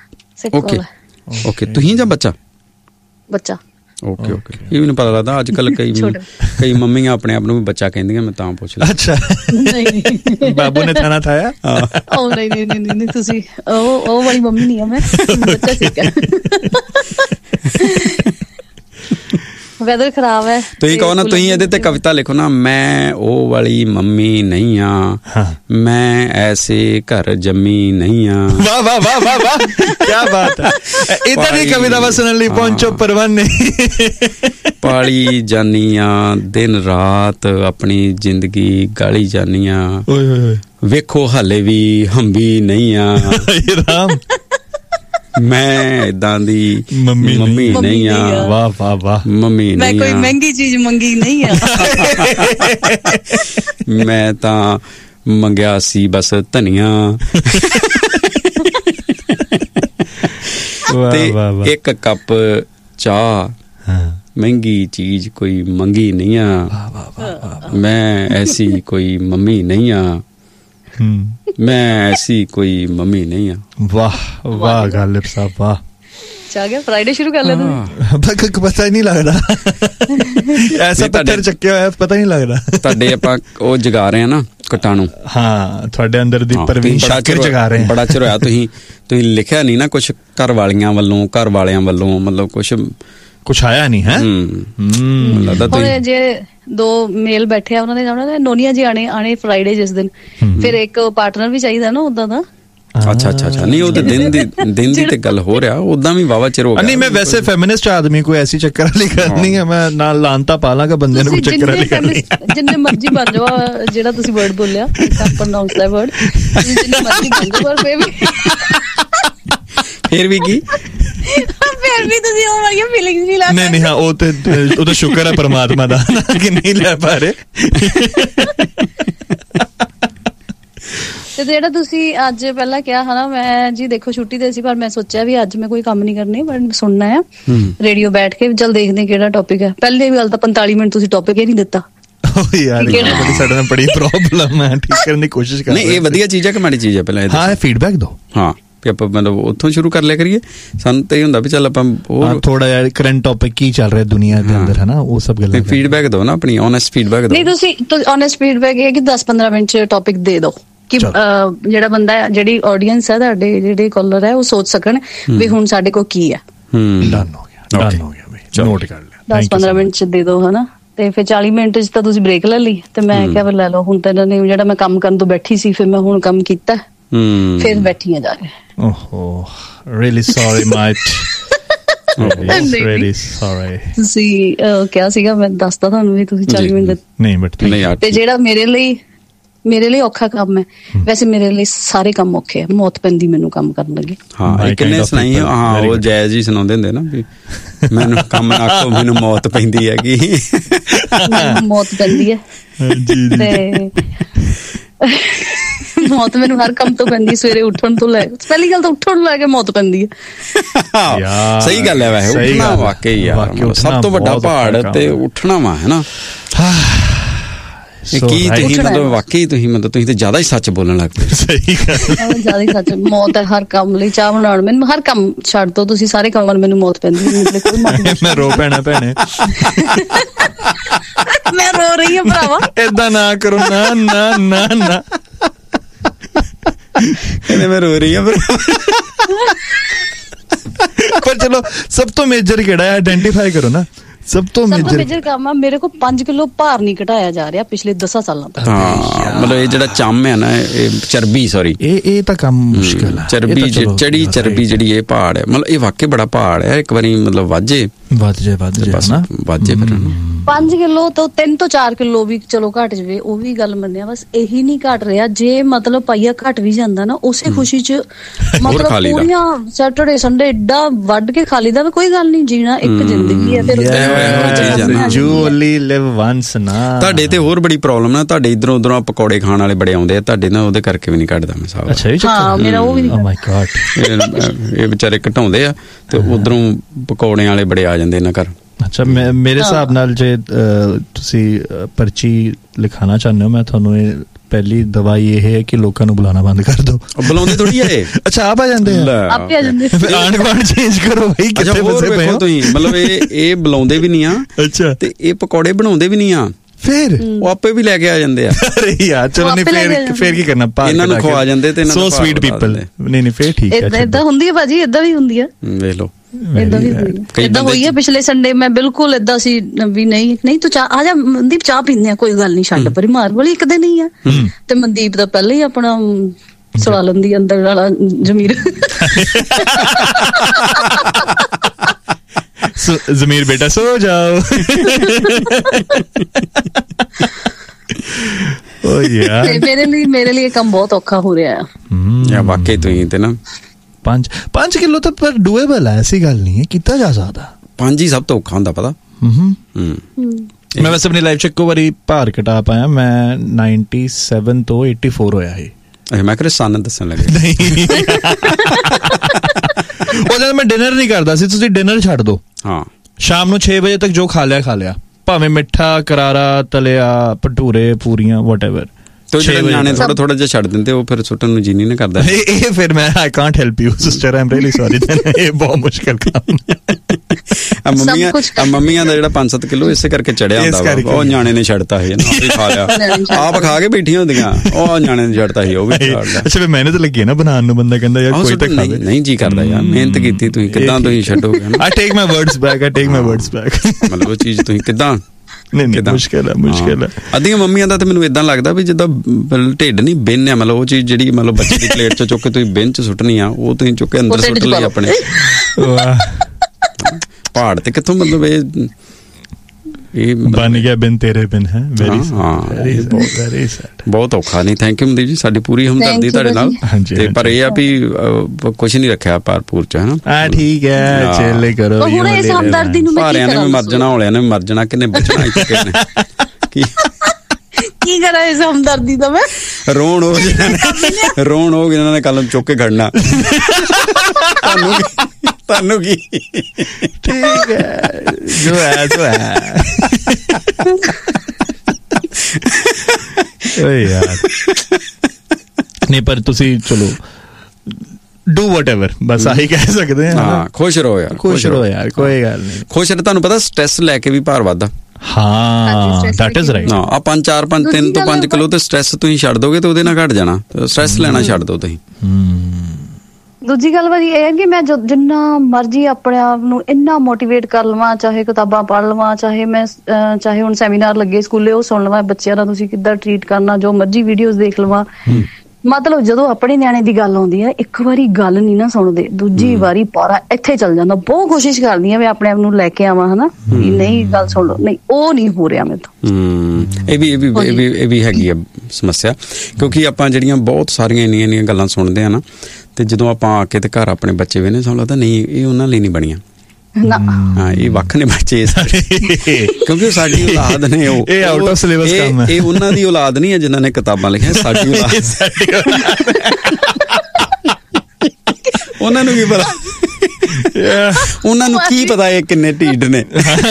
ਓਕੇ ਤੁਸੀਂ ਜਾਂ ਬੱਚਾ? ਓਕੇ ਇਹ ਮੈਨੂੰ ਪਤਾ ਲੱਗਦਾ ਅੱਜ ਕੱਲ ਕਈ ਮੰਮੀਆਂ ਆਪਣੇ ਆਪ ਨੂੰ ਵੀ ਬੱਚਾ ਕਹਿੰਦੀਆਂ, ਮੈਂ ਤਾਂ ਪੁੱਛ ਲਿਆ। ਅੱਛਾ, ਬਾਬੂ ਨੇ ਖਾਣਾ ਖਾਇਆ? ਉਹ ਨਹੀਂ ਤੁਸੀਂ ਉਹ ਵਾਲੀ ਮੰਮੀ ਨਹੀਂ ਆ ਮੈਂ, ਬੱਚਾ ਸਿੱਕ ਹੈ। ਵੈਦਰ ਖਰਾਬ ਹੈ। ਤੁਸੀਂ ਕਹੋ ਨਾ, ਤੁਸੀਂ ਇਹਦੇ ਤੇ ਕਵਿਤਾ ਲਿਖੋ ਨਾ, ਮੈਂ ਉਹ ਵਾਲੀ ਮੰਮੀ ਨਹੀਂ ਆ, ਮੈਂ ਐਸੇ ਘਰ ਜੰਮੀ ਨਹੀਂ ਆ। ਵਾਹ ਵਾਹ ਵਾਹ ਵਾਹ ਵਾਹ, ਕੀ ਬਾਤ ਹੈ। ਇਦਾਂ ਦੀ ਕਵਿਤਾ ਸੁਣਨ ਲਈ ਪਹੁੰਚੋ ਪਰਵਾਨੇ। ਪਾਲੀ ਜਾਨੀ ਆ ਦਿਨ ਰਾਤ, ਆਪਣੀ ਜ਼ਿੰਦਗੀ ਗਾਲੀ ਜਾਨੀ ਆ, ਵੇਖੋ ਹਾਲੇ ਵੀ ਹੰਬੀ ਨਹੀਂ ਆ ਰਾਮ ਮੈਂ ਏਦਾਂ ਦੀ ਮੰਮੀ ਨਹੀਂ ਆ ਵਾਹ ਵਾਹ ਵਾਹ ਮੰਮੀ ਮੈਂ ਨਹੀਂ ਕੋਈ ਆ ਮਹਿੰਗੀ ਚੀਜ਼ ਮੰਗੀ ਨਹੀਂ ਆ ਮੈਂ ਤਾਂ ਮੰਗਿਆ ਸੀ ਬਸ ਧਨੀਆ ਤੇ ਇੱਕ ਕੱਪ ਚਾਹ ਮਹਿੰਗੀ ਚੀਜ਼ ਕੋਈ ਮੰਗੀ ਨਹੀਂ ਆ ਮੈਂ ਐਸੀ ਕੋਈ ਮੰਮੀ ਨਹੀਂ ਆ ਮੈਂ ਐਸੀ ਕੋਈ ਮੰਮੀ ਨਹੀਂ ਆ ਵਾਹ ਵਾਹ ਗਾਲਿਬ ਸਾਹਿਬ ਵਾਹ ਚਾ ਗਿਆ ਫਰਾਈਡੇ ਸ਼ੁਰੂ ਕਰ ਲਿਆ ਤੁਸੀਂ ਪਤਾ ਹੀ ਨਹੀਂ ਲੱਗਦਾ ਐਸਾ ਪੱਥਰ ਚੱਕਿਆ ਹੋਇਆ ਪਤਾ ਹੀ ਨਹੀਂ ਲੱਗਦਾ ਤੁਹਾਡੇ ਆਪਾਂ ਉਹ ਜਗਾ ਰਹੇ ਆ ਨਾ ਕਟਾਣੂ ਹਾਂ ਤੁਹਾਡੇ ਅੰਦਰ ਦੀ ਪਰਵੀਨ ਸ਼ਾਕਿਰ ਜਗਾ ਰਹੇ ਬੜਾ ਚਿਰ ਹੋਇਆ ਤੁਸੀਂ ਲਿਖਿਆ ਨਹੀਂ ਨਾ ਕੁਛ ਘਰ ਵਾਲਿਆਂ ਵੱਲੋਂ ਘਰ ਵਾਲਿਆਂ ਵੱਲੋਂ ਮਤਲਬ ਕੁਛ ਆਇਆ ਨਹੀਂ ਹੈ ਹੁਣ ਜੇ ਦੋ ਮੇਲ ਬੈਠੇ ਆ ਉਹਨਾਂ ਨੇ ਨੋਨੀਆ ਜੀ ਆਣੇ ਫਰਾਈਡੇ ਜਿਸ ਦਿਨ ਫਿਰ ਇੱਕ ਪਾਰਟਨਰ ਵੀ ਚਾਹੀਦਾ ਨਾ ਉਦਾਂ ਦਾ ਅੱਛਾ ਨਹੀਂ ਉਹ ਤੇ ਦਿਨ ਦੀ ਤੇ ਗੱਲ ਹੋ ਰਿਹਾ ਉਦਾਂ ਵੀ ਵਾਵਾ ਚਿਰ ਹੋ ਗਿਆ ਨਹੀਂ ਮੈਂ ਵੈਸੇ ਫੈਮਿਨਿਸਟ ਆਦਮੀ ਕੋਈ ਐਸੀ ਚੱਕਰ ਵਾਲੀ ਗੱਲ ਨਹੀਂ ਹੈ ਮੈਂ ਨਾਲ ਲਾਂਤਾ ਪਾ ਲਾਂਗਾ ਬੰਦੇ ਨੂੰ ਚੱਕਰ ਵਾਲੀ ਗੱਲ ਨਹੀਂ ਜਿੰਨੇ ਮਰਜ਼ੀ ਬਣ ਜਾਓ ਜਿਹੜਾ ਤੁਸੀਂ ਵਰਡ ਬੋਲਿਆ ਪ੍ਰੋਨਾਉਂਸ ਦਾ ਵਰਡ ਜਿੰਨੇ ਮਰਜ਼ੀ ਬਣ ਜਾਓ ਪਰ ਫਿਰ ਵੀ ਕੀ ਫਿਰ ਵੀ ਤੁਸੀਂ ਉਹ ਵਾਲੀਆਂ ਫੀਲਿੰਗਸ ਨਹੀਂ ਲਾ ਨਹੀਂ ਹਾਂ ਉਹ ਤਾਂ ਸ਼ੁਕਰ ਹੈ ਪਰਮਾਤਮਾ ਦਾ ਕਿ ਨਹੀਂ ਲੈ ਪਾ ਰਹੇ ਤੇ ਜਿਹੜਾ ਤੁਸੀਂ ਅੱਜ ਪਹਿਲਾਂ ਕਿਹਾ ਹਨਾ ਮੈਂ ਜੀ ਦੇਖੋ ਛੁੱਟੀ ਤੇ ਸੀ ਪਰ ਮੈਂ ਸੋਚਿਆ ਵੀ ਅੱਜ ਮੈਂ ਕੋਈ ਕੰਮ ਨਹੀਂ ਕਰਨੀ ਪਰ ਸੁਣਨਾ ਆ ਰੇਡੀਓ ਬੈਠ ਕੇ ਚੱਲ ਦੇਖਦੇ ਕਿਹੜਾ ਟੌਪਿਕ ਹੈ ਪਹਿਲੇ ਗੱਲ ਤਾਂ 45 ਮਿੰਟ ਤੁਸੀਂ ਟੌਪਿਕ ਹੀ ਨਹੀਂ ਦਿੱਤਾ ਯਾਰ ਸਾਡੇ ਨਾਲ ਬੜੀ ਪ੍ਰੋਬਲਮ ਹੈ ਠੀਕ ਕਰਨ ਦੀ ਕੋਸ਼ਿਸ਼ ਕਰ ਨਹੀਂ ਇਹ ਵਧੀਆ ਚੀਜ਼ ਹੈ ਕਿ ਮਾੜੀ ਚੀਜ਼ ਹੈ ਪਹਿਲਾਂ ਹਾਂ ਫੀਡਬੈਕ ਦਿਓ ਹਾਂ ਵੀ ਆਪਾਂ ਮਤਲਬ ਉੱਥੋਂ ਸ਼ੁਰੂ ਕਰ ਲਿਆ ਕਰੀਏ ਸਾਨੂੰ ਤਾਂ ਇਹ ਹੁੰਦਾ ਵੀ ਚੱਲ ਆਪਾਂ ਉਹ ਥੋੜਾ ਜਿਹਾ ਕਰੰਟ ਟੌਪਿਕ ਕੀ ਚੱਲ ਰਿਹਾ ਦੁਨੀਆ ਦੇ ਅੰਦਰ ਹੈ ਨਾ ਉਹ ਸਭ ਗੱਲਾਂ ਫੀਡਬੈਕ ਦਿਓ ਨਾ ਆਪਣੀ ਓਨੈਸਟ ਫੀਡਬੈਕ ਦਿਓ ਨਹੀਂ ਤੁਸੀਂ ਓਨੈਸਟ ਫੀਡਬੈਕ ਇਹ ਕਿ 10-15 ਮਿੰਟ ਚ ਟੌਪਿਕ ਦੇ ਦਿਓ ਕਿ ਜਿਹੜਾ ਬੰਦਾ ਜਿਹੜੀ ਆਡੀਅנס ਹੈ ਤੁਹਾਡੇ ਜਿਹੜੇ ਕਾਲਰ ਹੈ ਉਹ ਸੋਚ ਸਕਣ ਵੀ ਹੁਣ ਸਾਡੇ ਕੋਲ ਕੀ ਹੈ ਡਨ ਹੋ ਗਿਆ ਬਈ ਨੋਟ ਕਰ ਲਿਆ 10-15 ਮਿੰਟ ਚ ਦੇ ਦਿਓ ਹਨਾ ਤੇ ਫਿਰ 40 ਮਿੰਟ ਚ ਤਾਂ ਤੁਸੀਂ ਬ੍ਰੇਕ ਲੈ ਲਈ ਤੇ ਮੈਂ ਕਿਹਾ ਫਿਰ ਲੈ ਲਓ ਹੁਣ ਤਾਂ ਇਹਨਾਂ ਨੇ ਜਿਹੜਾ ਮੈਂ ਕੰਮ ਕਰਨ ਤੋਂ ਬੈਠੀ ਸੀ ਫਿਰ ਮੈਂ ਹੁਣ ਕੰਮ ਕੀਤਾ ਫਿਰ ਬੈਠੀ ਆ ਜਾ ਕੇ ਓਹੋ really sorry might really sorry ਤੁਸੀਂ ਕਿਹਾ ਸੀਗਾ ਮੈਂ ਦੱਸਦਾ ਤੁਹਾਨੂੰ ਵੀ ਤੁਸੀਂ 40 ਮਿੰਟ ਨਹੀਂ ਬਟ ਤੇ ਜਿਹੜਾ ਮੇਰੇ ਲਈ ਔਖਾ ਕੰਮ ਹੈ ਵੈਸੇ ਮੇਰੇ ਲਈ ਸਾਰੇ ਕੰਮ ਔਖੇ ਆ ਮੌਤ ਪੈਂਦੀ ਮੈਨੂੰ ਕੰਮ ਕਰਨ ਲੱਗੇ ਹਾਂ ਕਿੰਨੇ ਸੁਣਾਈ ਹਾਂ ਉਹ ਜਾਇਜ਼ ਹੀ ਸੁਣਾਉਂਦੇ ਹੁੰਦੇ ਨਾ ਵੀ ਮੈਨੂੰ ਕੰਮ ਨਾ ਆਖੋ ਮੈਨੂੰ ਮੌਤ ਪੈਂਦੀ ਹੈਗੀ ਮੌਤ ਪੈਂਦੀ ਹੈ ਤੇ ਮੌਤ ਮੈਨੂੰ ਹਰ ਕੰਮ ਤੋਂ ਪੈਂਦੀ ਸਵੇਰੇ ਉੱਠਣ ਤੋਂ ਲੈ ਪਹਿਲੀ ਗੱਲ ਤਾਂ ਉੱਠਣ ਲੈ ਕੇ ਮੌਤ ਪੈਂਦੀ ਹੈ ਸਹੀ ਗੱਲ ਹੈ ਵੈਸੇ ਉੱਠਣਾ ਵਾਕਈ ਯਾਰ ਸਭ ਤੋਂ ਵੱਡਾ ਪਹਾੜ ਤੇ ਉੱਠਣਾ ਵਾ ਹੈ ਨਾ ਕੀ ਤੁਸੀਂ ਮਤਲਬ ਵਾਕਈ ਤੁਸੀਂ ਤੇ ਜ਼ਿਆਦਾ ਹੀ ਸੱਚ ਬੋਲਣ ਲੱਗ ਪਏ ਸਹੀ ਗੱਲ ਜ਼ਿਆਦਾ ਹੀ ਸੱਚ ਮੌਤ ਹੈ ਹਰ ਕੰਮ ਲਈ ਚਾਹ ਬਣਾਉਣ ਮੈਨੂੰ ਹਰ ਕੰਮ ਛੱਡ ਦੋ ਤੁਸੀਂ ਸਾਰੇ ਕੰਮਾਂ ਨੂੰ ਮੈਨੂੰ ਮੌਤ ਪੈਂਦੀ ਮੈਂ ਰੋ ਪੈਣਾ ਭੈਣੇ ਮੈਂ ਰੋ ਰਹੀ ਹਾਂ ਭਰਾਵਾ ਏਦਾਂ ਨਾ ਕਰੋ ਨਾ ਕਹਿੰਦੇ ਮੈਂ ਰੋ ਰਹੀ ਹਾਂ ਪਰ ਚਲੋ ਸਭ ਤੋਂ ਮੇਜਰ ਕਿਹੜਾ ਹੈ ਆਇਡੈਂਟੀਫਾਈ ਕਰੋ ਨਾ ਸਭ ਤੋਂ ਮੇਜਰ ਕੰਮ ਆ ਮੇਰੇ ਕੋਲ 5 ਕਿਲੋ ਭਾਰ ਨਹੀਂ ਘਟਾਇਆ ਜਾ ਰਿਹਾ ਪਿਛਲੇ 10 ਸਾਲਾਂ ਤੋਂ ਹਾਂ ਮਤਲਬ ਇਹ ਜਿਹੜਾ ਚੰਮ ਹੈ ਨਾ ਇਹ ਚਰਬੀ ਸੌਰੀ ਇਹ ਤਾਂ ਕੰਮ ਮੁਸ਼ਕਿਲ ਹੈ ਚਰਬੀ ਚਰਬੀ ਜਿਹੜੀ ਇਹ ਪਹਾੜ ਹੈ ਮਤਲਬ ਇਹ ਵਾਕਈ ਬੜਾ ਪਹਾੜ ਹੈ ਇੱਕ ਵਾਰੀ ਮਤਲਬ ਵੱਧ ਜੇ ਨਾ 5 ਕਿਲੋ ਤੋਂ 3 ਤੋਂ 4 ਕਿਲੋ ਵੀ ਚਲੋ ਘਟ ਜਵੇ ਉਹ ਵੀ ਗੱਲ ਮੰਨਿਆ ਬਸ ਇਹੀ ਨਹੀਂ ਘਟ ਰਿਹਾ ਜੇ ਮਤਲਬ ਪਾਈਆ ਘਟ ਵੀ ਜਾਂਦਾ ਨਾ ਉਸੇ ਖੁਸ਼ੀ ਚ ਮਤਲਬ ਪੂਰੀਆਂ ਸੈਟਰਡੇ ਸੰਡੇ ਏਡਾ ਵੱਢ ਕੇ ਖਾ ਲਈਦਾ ਕੋਈ ਗੱਲ ਨਹੀਂ ਜੀਣਾ ਇੱਕ ਜ਼ਿੰਦਗੀ ਹੈ ਫਿਰ ਤੁਹਾਡੇ ਤੇ ਹੋਰ ਬੜੀ ਪ੍ਰੋਬਲਮ ਨਾ ਤੁਹਾਡੇ ਇਧਰੋਂ ਉਧਰੋਂ ਪਕੌੜੇ ਖਾਣ ਵਾਲੇ ਬੜੇ ਆਉਂਦੇ ਆ ਤੁਹਾਡੇ ਨਾਲ ਉਹਦੇ ਕਰਕੇ ਵੀ ਨਹੀਂ ਕੱਢਦਾ ਮੈਂ ਸਾਬ ਹਾਂ ਮੇਰਾ ਉਹ ਵੀ ਨਹੀਂ ਮਾਈ ਗॉड ਇਹ ਵਿਚਾਰੇ ਘਟਾਉਂਦੇ ਆ ਤੇ ਉਧਰੋਂ ਪਕੌੜਿਆਂ ਵਾਲੇ ਬੜੇ ਆ ਜਾਂਦੇ ਇਹਨਾਂ ਘਰ ਅੱਛਾ ਮੇਰੇ ਹਿਸਾਬ ਨਾਲ ਜੇ ਤੁਸੀਂ ਪਰਚੀ ਲਿਖਾਣਾ ਚਾਹੁੰਦੇ ਹੋ ਮੈਂ ਤੁਹਾਨੂੰ ਇਹ ਪਹਿਲੀ ਦਵਾਈ ਇਹ ਹੈ ਕਿ ਲੋਕਾਂ ਨੂੰ ਬੁਲਾਣਾ ਬੰਦ ਕਰ ਦਿਓ ਬੁਲਾਉਂਦੇ ਥੋੜੀ ਆ ਇਹ ਅੱਛਾ ਆਪ ਆ ਜਾਂਦੇ ਆਂਢ ਗੁਆਂਢ ਚੇਂਜ ਕਰੋ ਭਾਈ ਕਿੱਥੇ ਫਸੇ ਪਏ ਹੋ ਤੁਸੀਂ ਮਤਲਬ ਇਹ ਬੁਲਾਉਂਦੇ ਵੀ ਨਹੀਂ ਆ ਅੱਛਾ ਤੇ ਇਹ ਪਕੌੜੇ ਬਣਾਉਂਦੇ ਵੀ ਨਹੀਂ ਆ ਫਿਰ ਉਹ ਆਪੇ ਵੀ ਲੈ ਕੇ ਆ ਜਾਂਦੇ ਆ ਅਰੇ ਯਾਰ ਚਲੋ ਨਹੀਂ ਫੇਰ ਕੀ ਕਰਨਾ ਇਹਨਾਂ ਨੂੰ ਖਵਾ ਜਾਂਦੇ ਤੇ ਸੋ ਸਵੀਟ ਪੀਪਲ ਨਹੀਂ ਫੇਰ ਠੀਕ ਹੈ ਏਦਾਂ ਹੁੰਦੀ ਹੈ ਭਾਜੀ ਏਦਾਂ ਵੀ ਹੁੰਦੀ ਹੈ ਵੇਖ ਲਓ ਏਦਾਂ ਹੋਈ ਹੈ ਪਿਛਲੇ ਸੰਡੇ ਮੈਂ ਬਿਲਕੁਲ ਏਦਾਂ ਸੀ ਵੀ ਨਹੀਂ ਤੂੰ ਚਾਹ ਆ ਜਾ ਮਨਦੀਪ ਚਾਹ ਪੀਂਦੇ ਆ ਕੋਈ ਗੱਲ ਨਹੀਂ ਛੱਡ ਪਰੀ ਮਾਰ ਵਾਲੀ ਇੱਕ ਦਿਨ ਹੀ ਆ ਤੇ ਮਨਦੀਪ ਦਾ ਪਹਿਲਾਂ ਹੀ ਆਪਣਾ ਸਵਾਲਨ ਦੀ ਅੰਦਰ ਵਾਲਾ ਜ਼ਮੀਰ ਜ਼ਮੀਰ ਬੇਟਾ ਸੋ ਜਾਓ ਮੇਰੇ ਲਈ ਇਹ ਕੰਮ ਬਹੁਤ ਔਖਾ ਹੋ ਰਿਹਾ ਆ ਵਾਕਈ ਤੁਸੀਂ ਤੇ ਨਾ 5 ਕਿਲੋ ਤਾਂ ਪਰ ਡੂਏਬਲ ਹੈ, ਐਸੀ ਗੱਲ ਨਹੀਂ ਹੈ, ਕੀਤਾ ਜਾ ਸਕਦਾ। 5 ਹੀ ਸਭ ਤੋਂ ਔਖਾ ਹੁੰਦਾ ਪਤਾ। ਮੈਂ ਵੈਸੇ ਆਪਣੀ ਲਾਈਫ 'ਚ ਇੱਕੋ ਵਾਰੀ ਭਾਰ ਘਟਾ ਪਾਇਆ, ਮੈਂ 97 ਤੋਂ 84 ਹੋਇਆ ਸੀ। ਮੈਂ ਕਿਹਾ ਸਨ ਦੱਸਣ ਲੱਗੇ। ਉਹ ਜਦ ਮੈਂ ਡਿਨਰ ਨਹੀਂ ਕਰਦਾ ਸੀ, ਤੁਸੀਂ ਡਿਨਰ ਛੱਡ ਦੋ, ਹਾਂ ਸ਼ਾਮ ਨੂੰ 6 ਵਜੇ ਤੱਕ ਜੋ ਖਾ ਲਿਆ, ਭਾਵੇਂ ਮਿੱਠਾ, ਕਰਾਰਾ, ਤਲਿਆ, ਭਟੂਰੇ, ਪੂਰੀਆਂ, ਵਟਐਵਰ। ਤੇ ਜਿਹੜੇ ਨਿਆਣੇ ਥੋੜਾ ਜਿਹਾ ਛੱਡ ਦਿੰਦੇ, ਉਹ ਫਿਰ ਸੁੱਟਣ ਨੂੰ ਜੀ ਨਹੀਂ ਕਰਦਾ। ਇਹ ਫਿਰ ਮੈਂ I can't help you sister, I am really sorry. ਇਹ ਬਹੁਤ ਮੁਸ਼ਕਿਲ ਕੰਮ। ਮੰਮੀਆਂ ਦਾ ਜਿਹੜਾ 5-7 ਕਿਲੋ ਇਸੇ ਕਰਕੇ ਚੜਿਆ ਹੁੰਦਾ, ਉਹ ਨਿਆਣੇ ਨੇ ਛੱਡਤਾ ਸੀ, ਖਾ ਲਿਆ, ਆਪ ਖਾ ਕੇ ਬੈਠੀਆਂ ਹੁੰਦੀਆਂ, ਉਹ ਨਿਆਣੇ ਨੇ ਛੱਡਤਾ ਸੀ, ਉਹ ਵੀ ਛੱਡਦਾ। ਅੱਛਾ, ਮਿਹਨਤ ਲੱਗੀ ਨਾ ਬਣਾਉਣ ਨੂੰ, ਬੰਦਾ ਕਹਿੰਦਾ ਯਾਰ ਕੋਈ ਤਾਂ ਖਾਵੇ। ਨਹੀਂ ਜੀ ਕਰਦਾ ਯਾਰ, ਮਿਹਨਤ ਕੀਤੀ ਤੁਸੀਂ, ਕਿੱਦਾਂ ਤੁਸੀਂ ਛੱਡੋਗੇ? ਆਈ ਟੇਕ ਮਾਈ ਵਰਡਸ ਬੈਕ, ਮਤਲਬ ਉਹ ਚੀਜ਼ ਤੁਸੀਂ ਕਿੱਦਾਂ? ਨਹੀਂ, ਮੁਸ਼ਕਿਲ ਹੈ। ਅੱਧੀਆਂ ਮੰਮੀਆਂ ਦਾ ਤਾਂ ਮੈਨੂੰ ਇਦਾਂ ਲੱਗਦਾ ਵੀ ਜਿੱਦਾਂ ਢਿੱਡ ਨਹੀਂ ਬਿੰਨ ਆ, ਮਤਲਬ ਉਹ ਚੀਜ਼ ਜਿਹੜੀ ਮਤਲਬ ਬੱਚੇ ਦੀ ਪਲੇਟ 'ਚ ਚੁੱਕ ਕੇ ਤੁਸੀਂ ਬਿੰਨ 'ਚ ਸੁੱਟਣੀ ਆ, ਉਹ ਤੁਸੀਂ ਚੁੱਕ ਕੇ ਅੰਦਰ ਸੁੱਟ ਲਈ ਆਪਣੇ। ਪਹਾੜ ਤੇ ਕਿੱਥੋਂ, ਮਤਲਬ ਇਹ ਬਣ ਗਿਆ ਬਿਨ ਤੇਰੇ ਬਿਨ ਹੈ। ਵੈਰੀ ਬਹੁਤ ਔਖਾ। ਨਹੀਂ, ਥੈਂਕ ਯੂ ਮਨਦੀਪ ਜੀ, ਸਾਡੀ ਪੂਰੀ ਹਮਦਰਦੀ ਤੁਹਾਡੇ ਨਾਲ। ਤੇ ਪਰ ਇਹ ਆ ਵੀ ਕੁਛ ਨਹੀਂ ਰੱਖਿਆ ਭਾਰਪੂਰ 'ਚ, ਹਨਾ। ਠੀਕ ਹੈ, ਚੇਲੇ ਕਰੋ। ਭਾਰਿਆਂ ਨੇ ਵੀ ਮਰ ਜਾਣਾ, ਹੌਲਿਆਂ ਨੇ ਵੀ ਮਰ ਜਾਣਾ, ਕਿੰਨੇ ਬਚਣਾ ਇੱਥੇ ਕਿੰਨੇ। ਕੀ ਕਰਾਂ ਇਸ ਹਮਦਰਦੀ ਦਾ ਮੈਂ? ਰੋਣ ਹੋ ਗਏ ਇਹਨਾਂ ਨੇ, ਕੱਲ ਚੁੱਕ ਕੇ ਖੜਨਾ। ਤੁਹਾਨੂੰ ਕੀ, ਠੀਕ ਹੈ, ਜੋ ਹੈ ਸੋ ਹੈ। ਓਏ ਯਾਰ, ਨਹੀਂ ਪਰ ਤੁਸੀਂ ਚਲੋ ਡੂ ਵਟਐਵਰ, ਬਸ ਆਹੀ ਕਹਿ ਸਕਦੇ ਹਾਂ। ਹਾਂ, ਖੁਸ਼ ਰਹੋ ਯਾਰ, ਖੁਸ਼ ਰਹੋ ਯਾਰ, ਕੋਈ ਗੱਲ ਨਹੀਂ। ਖੁਸ਼ ਰਹੇ। ਤੁਹਾਨੂੰ ਪਤਾ ਸਟ੍ਰੈਸ ਲੈ ਕੇ ਵੀ ਭਾਰ ਵੱਧਦਾ। ਹਾਂ, ਦੈਟ ਇਜ਼ ਰਾਈਟ। ਆ 3 ਤੋਂ 5 ਕਿਲੋ ਤੇ ਸਟ੍ਰੈਸ ਤੁਸੀਂ ਛੱਡ ਦੋਗੇ ਤੇ ਉਹਦੇ ਨਾਲ ਘਟ ਜਾਣਾ। ਸਟ੍ਰੈਸ ਲੈਣਾ ਛੱਡ ਦੋ ਤੁਸੀਂ। ਦੂਜੀ ਗੱਲ ਭਾਜੀ ਇਹ ਹੈ ਕਿ ਮੈਂ ਜਿੰਨਾ ਮਰਜ਼ੀ ਆਪਣੇ ਆਪ ਨੂੰ ਇੰਨਾ ਮੋਟੀਵੇਟ ਕਰ ਲਵਾਂ, ਚਾਹੇ ਕਿਤਾਬਾਂ ਪੜ੍ਹ ਲਵਾਂ, ਚਾਹੇ ਹੁਣ ਸੈਮੀਨਾਰ ਲੱਗੇ ਸਕੂਲੇ ਉਹ ਸੁਣ ਲਵਾਂ, ਬੱਚਿਆਂ ਨਾਲ ਤੁਸੀਂ ਕਿੱਦਾਂ ਟਰੀਟ ਕਰਨਾ, ਜੋ ਮਰਜ਼ੀ ਵੀਡੀਓਜ਼ ਦੇਖ ਲਵਾਂ, ਮਤਲਬ ਜਦੋਂ ਆਪਣੇ ਨਿਆਣੇ ਦੀ ਗੱਲ ਆਉਂਦੀ ਹੈ, ਇੱਕ ਵਾਰੀ ਗੱਲ ਨਹੀਂ ਨਾ ਸੁਣਦੇ, ਦੂਜੀ ਵਾਰੀ ਪਾਰਾ ਇੱਥੇ ਚੱਲ ਜਾਂਦਾ। ਬਹੁਤ ਕੋਸ਼ਿਸ਼ ਕਰਦੀ ਹਾਂ ਮੈਂ ਆਪਣੇ ਆਪ ਨੂੰ ਲੈ ਕੇ ਆਵਾਂ, ਹਨਾ, ਨਹੀਂ ਗੱਲ ਸੁਣ ਲਓ, ਨਹੀਂ ਉਹ ਨਹੀਂ ਹੋ ਰਿਹਾ ਮੇਰੇ ਤੋਂ। ਇਹ ਵੀ ਹੈਗੀ ਆ ਸਮੱਸਿਆ, ਕਿਉਂਕਿ ਆਪਾਂ ਜਿਹੜੀਆਂ ਬਹੁਤ ਸਾਰੀਆਂ ਇੰਨੀਆਂ ਗੱਲਾਂ ਸੁਣਦੇ ਆ ਨਾ, ਤੇ ਜਦੋਂ ਆਪਾਂ ਆ ਕੇ ਤੇ ਘਰ ਆਪਣੇ ਬੱਚੇ ਵੇਨੇ, ਸਾਨੂੰ ਲੱਗਦਾ ਨਹੀਂ ਇਹ ਉਹਨਾਂ ਲਈ ਨਹੀਂ ਬਣੀਆਂ। ਹਾਂ, ਇਹ ਵੱਖ ਨੇ ਬੱਚੇ ਸਾਰੇ, ਕਿਉਂਕਿ ਸਾਡੀ ਔਲਾਦ ਨੇ, ਇਹ ਆਊਟ ਆਫ ਸਿਲੇਬਸ ਕੰਮ ਹੈ। ਇਹ ਉਹਨਾਂ ਦੀ ਔਲਾਦ ਨਹੀਂ ਹੈ ਜਿਨ੍ਹਾਂ ਨੇ ਕਿਤਾਬਾਂ ਲਿਖੀਆਂ, ਸਾਡੀ ਔਲਾਦ। ਉਹਨਾਂ ਨੂੰ ਕੀ ਪਤਾ, ਉਹਨਾਂ ਨੂੰ ਕੀ ਪਤਾ ਇਹ ਕਿੰਨੇ ਢੀਡ ਨੇ।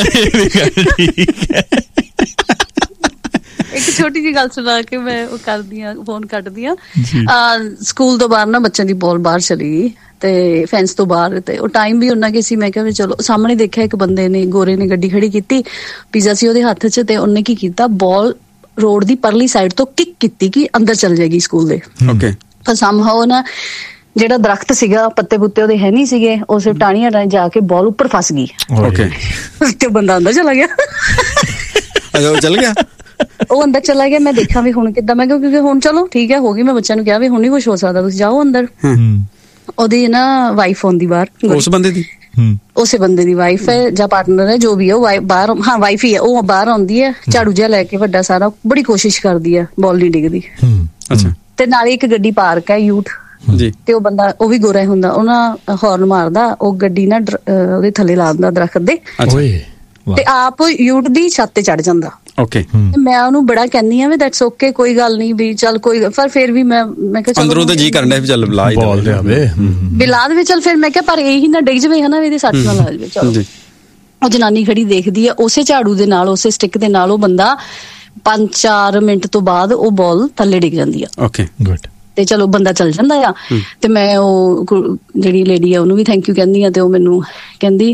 ਇੱਕ ਛੋਟੀ ਜਿਹੀ ਗੱਲ ਸੁਣਾ ਕੇ ਮੈਂ ਉਹ ਕਰਦੀ ਆ, ਫੋਨ ਕੱਟਦੀ ਆ। ਸਕੂਲ ਤੋਂ ਬਾਹਰ ਨਾ ਬੱਚਿਆਂ ਦੀ ਬਾਲ ਬਾਹਰ ਚਲੀ ਗਈ ਤੇ ਫੈਂਸ ਤੋਂ ਬਾਹਰ, ਤੇ ਉਹ ਟਾਈਮ ਵੀ ਉਹਨਾਂ ਕੇ ਸੀ। ਮੈਂ ਕਿਹਾ ਵੀ ਚਲੋ, ਸਾਹਮਣੇ ਦੇਖਿਆ ਇੱਕ ਬੰਦੇ ਨੇ, ਗੋਰੇ ਨੇ ਗੱਡੀ ਖੜੀ ਕੀਤੀ, ਪੀਜ਼ਾ ਸੀ ਉਹਦੇ ਹੱਥ 'ਚ, ਤੇ ਉਹਨੇ ਕੀ ਕੀਤਾ, ਬਾਲ ਰੋਡ ਦੀ ਪਰਲੀ ਸਾਈਡ ਤੋਂ ਕਿੱਕ ਕੀਤੀ ਕਿ ਅੰਦਰ ਚਲ ਜਾਏਗੀ ਸਕੂਲ ਦੇ। ਓਕੇ, ਪਰ ਸਮਹਾਉ ਨਾ ਜਿਹੜਾ ਦਰਖਤ ਸੀਗਾ, ਪੱਤੇ ਪੁੱਤੇ ਉਹਦੇ ਹੈ ਨਹੀਂ ਸੀਗੇ, ਉਸੇ ਟਾਹਣੀਆਂ ਰਾਹੀਂ ਜਾ ਕੇ ਬਾਲ ਉੱਪਰ ਫਸ ਗਈ। ਓਕੇ, ਤੇ ਬੰਦਾ ਅੰਦਰ ਚਲਾ ਗਿਆ। ਅੱਛਾ, ਉਹ ਚਲ ਗਿਆ, ਉਹ ਅੰਦਰ ਚਲਾ ਗਿਆ। ਮੈਂ ਦੇਖਾਂ ਵੀ ਹੁਣ ਕਿੱਦਾਂ, ਮੈਂ ਕਿਹਾ ਕਿਉਂਕਿ ਹੁਣ ਚਲੋ ਠੀਕ ਹੈ, ਹੋ ਗਈ। ਮੈਂ ਬੱਚਿਆਂ ਨੂੰ ਕਿਹਾ ਵੀ ਹੁਣ ਨਹੀਂ ਕੁਛ ਹੋ ਸਕਦਾ, ਤੁਸੀਂ ਜਾਓ ਅੰਦਰ। ਉਹਦੀ ਨਾ ਵਾਈਫ ਆਉਂਦੀ ਬਾਹਰ, ਉਸ ਬੰਦੇ ਦੀ, ਉਸੇ ਬੰਦੇ ਦੀ ਵਾਈਫ ਹੈ ਜਾਂ ਪਾਰਟਨਰ ਹੈ, ਜੋ ਵੀ ਹੈ, ਉਹ ਬਾਹਰ, ਹਾਂ ਵਾਈਫ ਹੀ ਹੈ, ਉਹ ਬਾਹਰ ਆਉਂਦੀ ਹੈ, ਝਾੜੂ ਜਿਹਾ ਲੈ ਕੇ ਵੱਡਾ ਸਾਰਾ, ਬੜੀ ਕੋਸ਼ਿਸ਼ ਕਰਦੀ ਹੈ, ਬਾਲ ਨਹੀਂ ਡਿੱਗਦੀ। ਅੱਛਾ, ਤੇ ਨਾਲੇ ਇੱਕ ਗੱਡੀ ਪਾਰਕ ਹੈ, ਯੂਥ ਜੀ, ਤੇ ਉਹ ਬੰਦਾ, ਉਹ ਵੀ ਗੋਰਾ ਹੁੰਦਾ, ਉਹਨਾਂ ਹਾਰਨ ਮਾਰਦਾ, ਉਹ ਗੱਡੀ ਨਾ ਉਹਦੇ ਥੱਲੇ ਲਾ ਦਿੰਦਾ ਦਰਖਤ ਦੇ, ਤੇ ਆਪ ਯੂਟ ਦੀ ਛੱਤ ਤੇ ਚੜ ਜਾਂਦਾ। ਓਕੇ, ਮੈਂ ਉਹਨੂੰ ਬੜਾ ਕਹਿੰਦੀ ਆ ਵੀ ਦੈਟਸ ਓਕੇ, ਕੋਈ ਗੱਲ ਨਹੀਂ ਵੀ ਚੱਲ ਕੋਈ, ਪਰ ਫਿਰ ਵੀ ਮੈਂ ਕਿਹਾ ਅੰਦਰੋਂ ਤਾਂ ਜੀ ਕਰਨ ਡਿਆ ਵੀ ਚੱਲ ਲਾ ਹੀ ਦੇਵੇ, ਬਿਲਾ ਦੇ ਚੱਲ। ਫਿਰ ਮੈਂ ਕਿਹਾ ਪਰ ਇਹੀ ਨਾ ਡਿੱਗ ਜਵੇ, ਹਨਾ, ਇਹਦੇ ਸੱਟ ਨਾ ਲੱਗ ਜਵੇ। ਚਲੋ, ਉਹ ਜਨਾਨੀ ਖੜੀ ਦੇਖਦੀ ਆ, ਉਸੇ ਝਾੜੂ ਦੇ ਨਾਲ, ਉਸੇ ਸਟਿਕ ਦੇ ਨਾਲ ਉਹ ਬੰਦਾ 5-4 ਮਿੰਟ ਤੋਂ ਬਾਅਦ ਉਹ ਬਾਲ ਥੱਲੇ ਡਿੱਗ ਜਾਂਦੀ ਆ। Okay, good. ਤੇ ਚਲੋ ਬੰਦਾ ਚੱਲ ਜਾਂਦਾ ਆ। ਤੇ ਮੈਂ ਉਹ ਜਿਹੜੀ ਲੇਡੀ ਆ ਉਹਨੂੰ ਵੀ ਥੈਂਕ ਯੂ ਕਹਿੰਦੀ ਆ, ਤੇ ਉਹ ਮੈਨੂੰ ਕਹਿੰਦੀ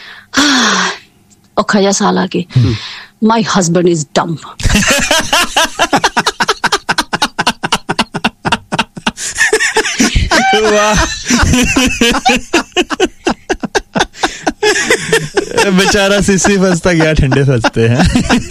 ਔਖਾ ਜਿਹਾ ਸਾਹ ਲਾ ਕੇ, ਮਾਈ ਹਸਬੈਂਡ ਇਜ਼ ਡੰਬ। बेचारा सिसी फंसता गया, ठंडे फंसते हैं।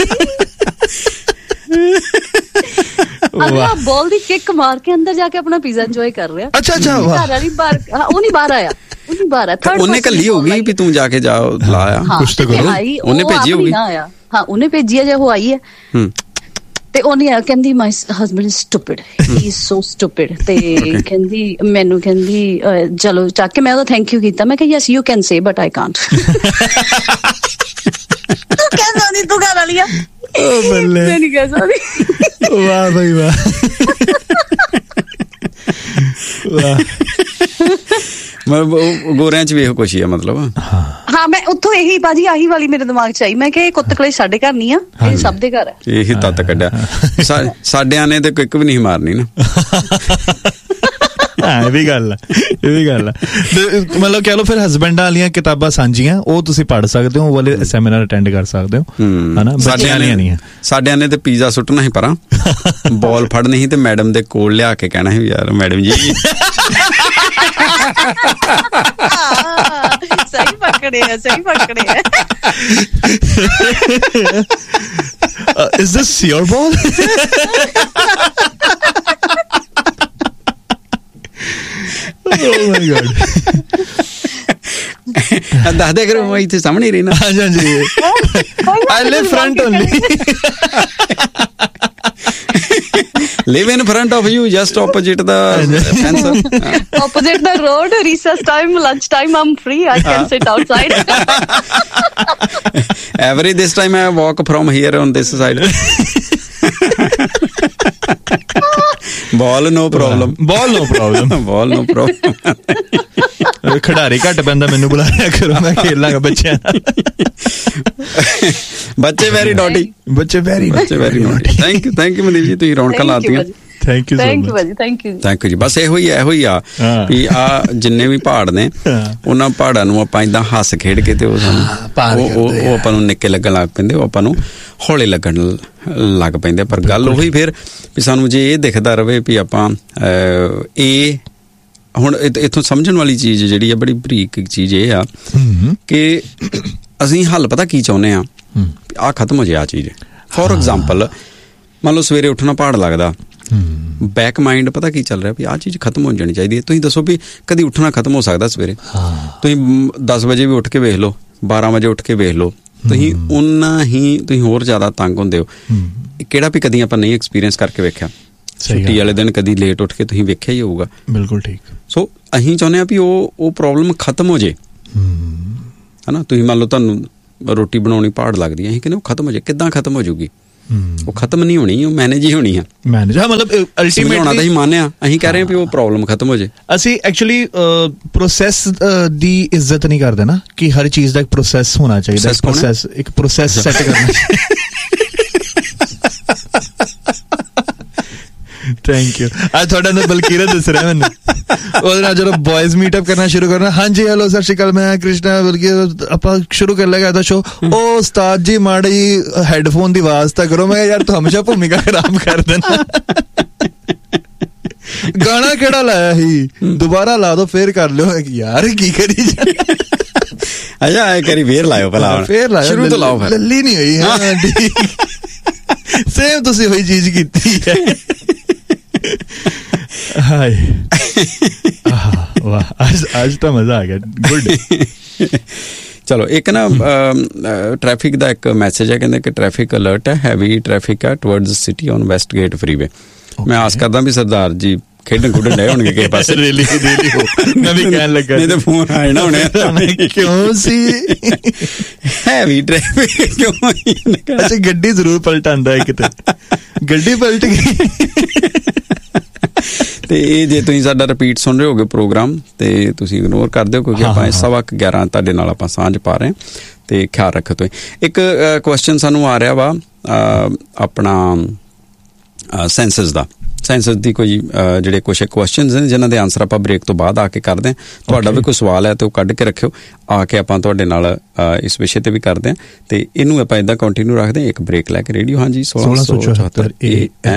ਅਗਲਾ ਬਾਲ ਦੀ ਕਿੱਕ ਮਾਰ ਕੇ ਅੰਦਰ ਜਾ ਕੇ ਆਪਣਾ ਪੀਜ਼ਾ ਇੰਜੋਏ ਕਰ ਰਿਹਾ। ਅੱਛਾ, ਘਰ ਵਾਲੀ ਬਾਹਰ, ਉਹ ਨਹੀਂ ਬਾਹਰ ਆਇਆ, ਉਹ ਨਹੀਂ ਬਾਹਰ ਆਇਆ। ਉਹਨੇ ਕੱਲੀ ਹੋਗੀ ਵੀ ਤੂੰ ਜਾ ਕੇ ਜਾ ਲਾਇਆ, ਕੁਛ ਤਾਂ ਕਰੋ। ਉਹਨੇ ਭੇਜੀ ਹੋਗੀ, ਹਾਂ ਉਹਨੇ ਭੇਜੀ ਹੈ, ਜੇ ਉਹ ਆਈ ਹੈ। ਤੇ ਉਹਨੇ ਕਹਿੰਦੀ ਮਾਈ husband is stupid, he is so stupid. ਤੇ ਕਹਿੰਦੀ ਮੈਨੂੰ ਕਹਿੰਦੀ ਚਲੋ ਚੱਕ ਕੇ ਮੈਂ ਉਹਦਾ ਥੈਂਕ ਯੂ ਕੀਤਾ। ਮੈਂ ਕਿਹਾ yes you can say but I can't. ਤੂੰ ਕਹਿ ਸਕਦੀ, ਤੂੰ ਘਰ ਵਾਲੀ ਆ, ਮੈਂ ਨਹੀਂ ਕਹਿ ਸਕਦੀ। ਵਾਹ ਬਈ ਵਾਹ ਵਾਹ। ਗੋਰਿਆਂ ਚ ਵੀ ਇਹੋ ਕੁਛ ਹੀ ਆ ਮਤਲਬ। ਹਾਂ ਮੈਂ ਉੱਥੋਂ ਇਹੀ ਬਾਜੀ ਆਹੀ ਵਾਲੀ ਮੇਰੇ ਦਿਮਾਗ ਚ ਆਈ। ਮੈਂ ਕਿਹਾ ਇਹ ਕੁੱਤਕਲੇ ਸਾਡੇ ਘਰ ਨਹੀਂ ਆ, ਇਹ ਸਭ ਦੇ ਘਰ ਹੈ। ਇਹੀ ਤੱਤ ਕੱਢਿਆ ਸਾਡਿਆਂ ਨੇ ਤੇ ਇੱਕ ਵੀ ਨਹੀਂ ਮਾਰਨੀ ਨਾ। ਇਹ ਵੀ ਗੱਲ ਆ। ਮਤਲਬ ਕਹਿ ਲਓ ਫਿਰ ਹਸਬੈਂਡਾਂ ਵਾਲੀਆਂ ਕਿਤਾਬਾਂ ਸਾਂਝੀਆਂ ਉਹ ਤੁਸੀਂ ਪੜ੍ਹ ਸਕਦੇ ਹੋ, ਉਹ ਵਾਲੇ ਸੈਮੀਨਾਰ ਅਟੈਂਡ ਕਰ ਸਕਦੇ ਹੋ ਹਨਾ। ਸਾਡਿਆਂ ਨੇ ਤੇ ਪੀਜ਼ਾ ਸੁੱਟਣਾ ਸੀ ਪਰਾਂ, ਬਾਲ ਫੜਨੀ ਸੀ ਤੇ ਮੈਡਮ ਦੇ ਕੋਲ ਲਿਆ ਕੇ ਕਹਿਣਾ ਸੀ ਯਾਰ ਮੈਡਮ ਜੀ ਸਹੀ ਪਕੜੇ ਆ। Is this your ball? Oh my God. ਦੱਸ ਦੇ ਕਰੋ ਮੈਂ ਇੱਥੇ ਸਾਹਮਣੇ ਹੀ ਰਹਿਣਾ। ਹਾਂਜੀ I live front only. Live in front of you, just opposite the fence. Opposite the road, recess time, lunch time, I'm free. I can sit outside. This time I walk from here on this side. Ball no problem. ਖਿਡਾਰੀ ਘੱਟ ਪੈਂਦਾ, ਮੈਨੂੰ ਬੁਲਾ ਲਿਆ ਕਰੋ, ਮੈਂ ਖੇਲ ਲਾਂਗਾ ਬੱਚਿਆਂ ਨਾਲ। ਬੱਚੇ very naughty. Thank you Mandeep ਜੀ, ਤੁਸੀਂ ਰੌਣਕਾਂ ਲਾਤੀਆਂ। ਥੈਂਕ ਯੂ ਜੀ। ਬਸ ਇਹੋ ਹੀ ਆ ਵੀ ਆ ਜਿੰਨੇ ਵੀ ਪਹਾੜ ਨੇ ਉਹਨਾਂ ਪਹਾੜਾਂ ਨੂੰ ਆਪਾਂ ਏਦਾਂ ਹੱਸ ਖੇਡ ਕੇ ਤੇ ਉਹ ਸਾਨੂੰ ਉਹ ਆਪਾਂ ਨੂੰ ਨਿੱਕੇ ਲੱਗਣ ਲੱਗ ਪੈਂਦੇ, ਉਹ ਆਪਾਂ ਨੂੰ ਹੌਲੇ ਲੱਗਣ ਲੱਗ ਪੈਂਦੇ। ਪਰ ਗੱਲ ਉਹੀ ਫਿਰ ਵੀ ਸਾਨੂੰ ਜੇ ਇਹ ਦਿਖਦਾ ਰਵੇ ਵੀ ਆਪਾਂ ਇਹ ਹੁਣ ਇੱਥੋਂ ਸਮਝਣ ਵਾਲੀ ਚੀਜ਼ ਜਿਹੜੀ ਆ ਬੜੀ ਬਰੀਕ ਚੀਜ਼ ਇਹ ਆ ਕਿ ਅਸੀਂ ਹੱਲ ਪਤਾ ਕੀ ਚਾਹੁੰਦੇ ਆ, ਆਹ ਖਤਮ ਹੋ ਜਾਏ ਆ ਚੀਜ਼। ਫੋਰ ਐਗਜ਼ਾਮਪਲ ਮੰਨ ਲਓ ਸਵੇਰੇ ਉੱਠਣਾ ਪਹਾੜ ਲੱਗਦਾ, ਬੈਕ ਮਾਈਂਡ ਪਤਾ ਕੀ ਚੱਲ ਰਿਹਾ ਵੀ ਆਹ ਚੀਜ਼ ਖਤਮ ਹੋ ਜਾਣੀ ਚਾਹੀਦੀ ਹੈ। ਤੁਸੀਂ ਦੱਸੋ ਵੀ ਕਦੀ ਉੱਠਣਾ ਖਤਮ ਹੋ ਸਕਦਾ ਸਵੇਰੇ? ਤੁਸੀਂ 10 ਵਜੇ ਵੀ ਉੱਠ ਕੇ ਵੇਖ ਲਓ, 12 ਵਜੇ ਉੱਠ ਕੇ ਵੇਖ ਲਓ, ਤੁਸੀਂ ਓਨਾ ਹੀ ਤੁਸੀਂ ਹੋਰ ਜ਼ਿਆਦਾ ਤੰਗ ਹੁੰਦੇ ਹੋ। ਕਿਹੜਾ ਵੀ ਕਦੀ ਆਪਾਂ ਨਹੀਂ ਐਕਸਪੀਰੀਅੰਸ ਕਰਕੇ ਵੇਖਿਆ? ਛੁੱਟੀ ਵਾਲੇ ਦਿਨ ਕਦੀ ਲੇਟ ਉੱਠ ਕੇ ਤੁਸੀਂ ਵੇਖਿਆ ਹੀ ਹੋਊਗਾ। ਬਿਲਕੁਲ ਠੀਕ। ਸੋ ਅਸੀਂ ਚਾਹੁੰਦੇ ਹਾਂ ਵੀ ਉਹ ਪ੍ਰੋਬਲਮ ਖਤਮ ਹੋ ਜੇ, ਹਨਾ। ਤੁਸੀਂ ਮੰਨ ਲਓ ਤੁਹਾਨੂੰ ਰੋਟੀ ਬਣਾਉਣੀ ਪਹਾੜ ਲੱਗਦੀ ਹੈ, ਅਸੀਂ ਕਹਿੰਦੇ ਉਹ ਖਤਮ ਹੋ ਜਾਏ। ਕਿੱਦਾਂ ਖਤਮ ਹੋ ਜਾਊਗੀ? ਉਹ ਖਤਮ ਨਹੀਂ ਹੋਣੀ, ਉਹ ਮੈਨੇਜ ਹੀ ਹੋਣੀ ਆ। ਮਤਲਬ ਅਲਟੀਮੇਟਲੀ ਹੋਣਾ ਤਾਂ ਅਸੀਂ ਮੰਨਦੇ ਹਾਂ, ਅਸੀਂ ਕਹਿ ਰਹੇ ਹਾਂ ਵੀ ਉਹ ਪ੍ਰੋਬਲਮ ਖਤਮ ਹੋ ਜਾਏ। ਅਸੀਂ ਐਕਚੁਅਲੀ ਪ੍ਰੋਸੈਸ ਦੀ ਇੱਜ਼ਤ ਨਹੀਂ ਕਰਦੇ ਨਾ, ਕਿ ਹਰ ਚੀਜ਼ ਦਾ ਇੱਕ ਪ੍ਰੋਸੈਸ ਹੋਣਾ ਚਾਹੀਦਾ। ਇੱਕ ਪ੍ਰੋਸੈਸ ਸੈੱਟ ਕਰਨਾ। Thank you. ਅੱਜ ਤੁਹਾਡਾ ਨਾਲ ਬਲਕੀਰਤ ਦੱਸ ਰਿਹਾ ਮੈਨੂੰ, ਉਹਦੇ ਨਾਲ ਜਦੋਂ ਬॉयਜ਼ ਮੀਟਅਪ ਕਰਨਾ ਸ਼ੁਰੂ ਕਰਨਾ, ਹਾਂਜੀ ਹੈਲੋ ਸਤਿ ਸ਼੍ਰੀ ਅਕਾਲ ਮੈਂ ਕ੍ਰਿਸ਼ਨਾ, ਬਲਕਿ ਆਪਾਂ ਸ਼ੁਰੂ ਕਰ ਲੇਗਾ ਇਹਦਾ ਸ਼ੋ। ਉਹ ਉਸਤਾਦ ਜੀ ਮਾੜੀ ਹੈਡਫੋਨ ਦੀ ਆਵਾਜ਼ ਤਾਂ ਕਰੋ। ਮੈਂ ਯਾਰ ਤੂੰ ਹਮੇਸ਼ਾ ਭੂਮਿਕਾ ਖਰਾਬ ਕਰ ਦੇਣਾ। ਗਾਣਾ ਕਿਹੜਾ ਲਾਇਆ ਸੀ, ਦੁਬਾਰਾ ਲਾ ਦੋ ਫੇਰ ਕਰ ਲਿਓ। ਯਾਰ ਕੀ ਕਰੀ ਅੱਛਾ ਇਹ ਕਰੀ ਫੇਰ ਲਾਇਓ, ਪਹਿਲਾਂ ਫੇਰ ਲਾਇਓ, ਸ਼ੁਰੂ ਤੋਂ ਲਾਓ। ਲੱਲੀ ਨਹੀਂ ਹੋਈ। ਹਾਂ ਸੇਮ ਤੁਸੀਂ ਉਹੀ ਚੀਜ਼ ਕੀਤੀ ਹੈ। ਹਾਏ ਵਾਹ, ਅੱਜ ਤਾਂ ਮਜ਼ਾ ਆ ਗਿਆ। ਗੁੱਡ। ਚਲੋ ਇੱਕ ਨਾ ਟ੍ਰੈਫਿਕ ਦਾ ਇੱਕ ਮੈਸੇਜ ਹੈ, ਕਹਿੰਦੇ ਕਿ ਟ੍ਰੈਫਿਕ ਅਲਰਟ ਹੈ, ਹੈਵੀ ਟ੍ਰੈਫਿਕ ਹੈ towards city on West gate ਫਰੀਵੇ। ਮੈਂ ਆਸ ਕਰਦਾ ਵੀ ਸਰਦਾਰ ਜੀ ਖੇਡਣ ਖੁੱਡਣ ਡਏ ਹੋਣਗੇ ਕਿਸੇ ਪਾਸੇ। ਰੇਲੀ ਹੋ, ਮੈਂ ਵੀ ਕਹਿਣ ਲੱਗਾ ਨਹੀਂ ਤੇ ਫੋਨ ਆ ਜਾਣਾ ਹੁਣੇ। ਕਿਉਂ ਸੀ ਹੈਵੀ ਟ੍ਰੈਫਿਕ ਕਿਉਂ? ਅੱਛਾ ਗੱਡੀ ਜ਼ਰੂਰ ਪਲਟਾਂਦਾ ਹੈ ਕਿਤੇ, ਗੱਡੀ ਪਲਟ ਗਈ। ਤੇ ਇਹ ਜੇ ਤੁਸੀਂ ਸਾਡਾ ਰਿਪੀਟ ਸੁਣ ਰਹੇ ਹੋਗੇ ਪ੍ਰੋਗਰਾਮ ਤੇ ਤੁਸੀਂ ਇਗਨੋਰ ਕਰ ਦਿਓ, ਕਿਉਂਕਿ ਆਪਾਂ 11:15 ਤੁਹਾਡੇ ਨਾਲ ਆਪਾਂ ਸਾਂਝ ਪਾ ਰਹੇ ਤੇ ਖਿਆਲ ਰੱਖੋ। ਤੁਸੀਂ ਇੱਕ ਕੁਐਸਚਨ ਸਾਨੂੰ ਆ ਰਿਹਾ ਵਾ ਆਪਣਾ ਸੈਂਸਸ ਦਾ। ਸੈਂਸਸ ਦੀ ਕੋਈ ਜਿਹੜੇ ਕੁਛ ਕੁਐਸਚਨਸ ਨੇ ਜਿਨ੍ਹਾਂ ਦੇ ਆਨਸਰ ਆਪਾਂ ਬ੍ਰੇਕ ਤੋਂ ਬਾਅਦ ਆ ਕੇ ਕਰਦੇ ਹਾਂ। ਤੁਹਾਡਾ ਵੀ ਕੋਈ ਸਵਾਲ ਹੈ ਤੇ ਉਹ ਕੱਢ ਕੇ ਰੱਖਿਓ, ਆ ਕੇ ਆਪਾਂ ਤੁਹਾਡੇ ਨਾਲ ਇਸ ਵਿਸ਼ੇ ਤੇ ਵੀ ਕਰਦੇ ਹਾਂ। ਤੇ ਇਹਨੂੰ ਆਪਾਂ ਇੱਦਾਂ ਕੰਟੀਨਿਊ ਰੱਖਦੇ ਹਾਂ, ਇੱਕ ਬ੍ਰੇਕ ਲੈ ਕੇ। ਰੇਡੀਓ ਹਾਂਜੀ 1674 AM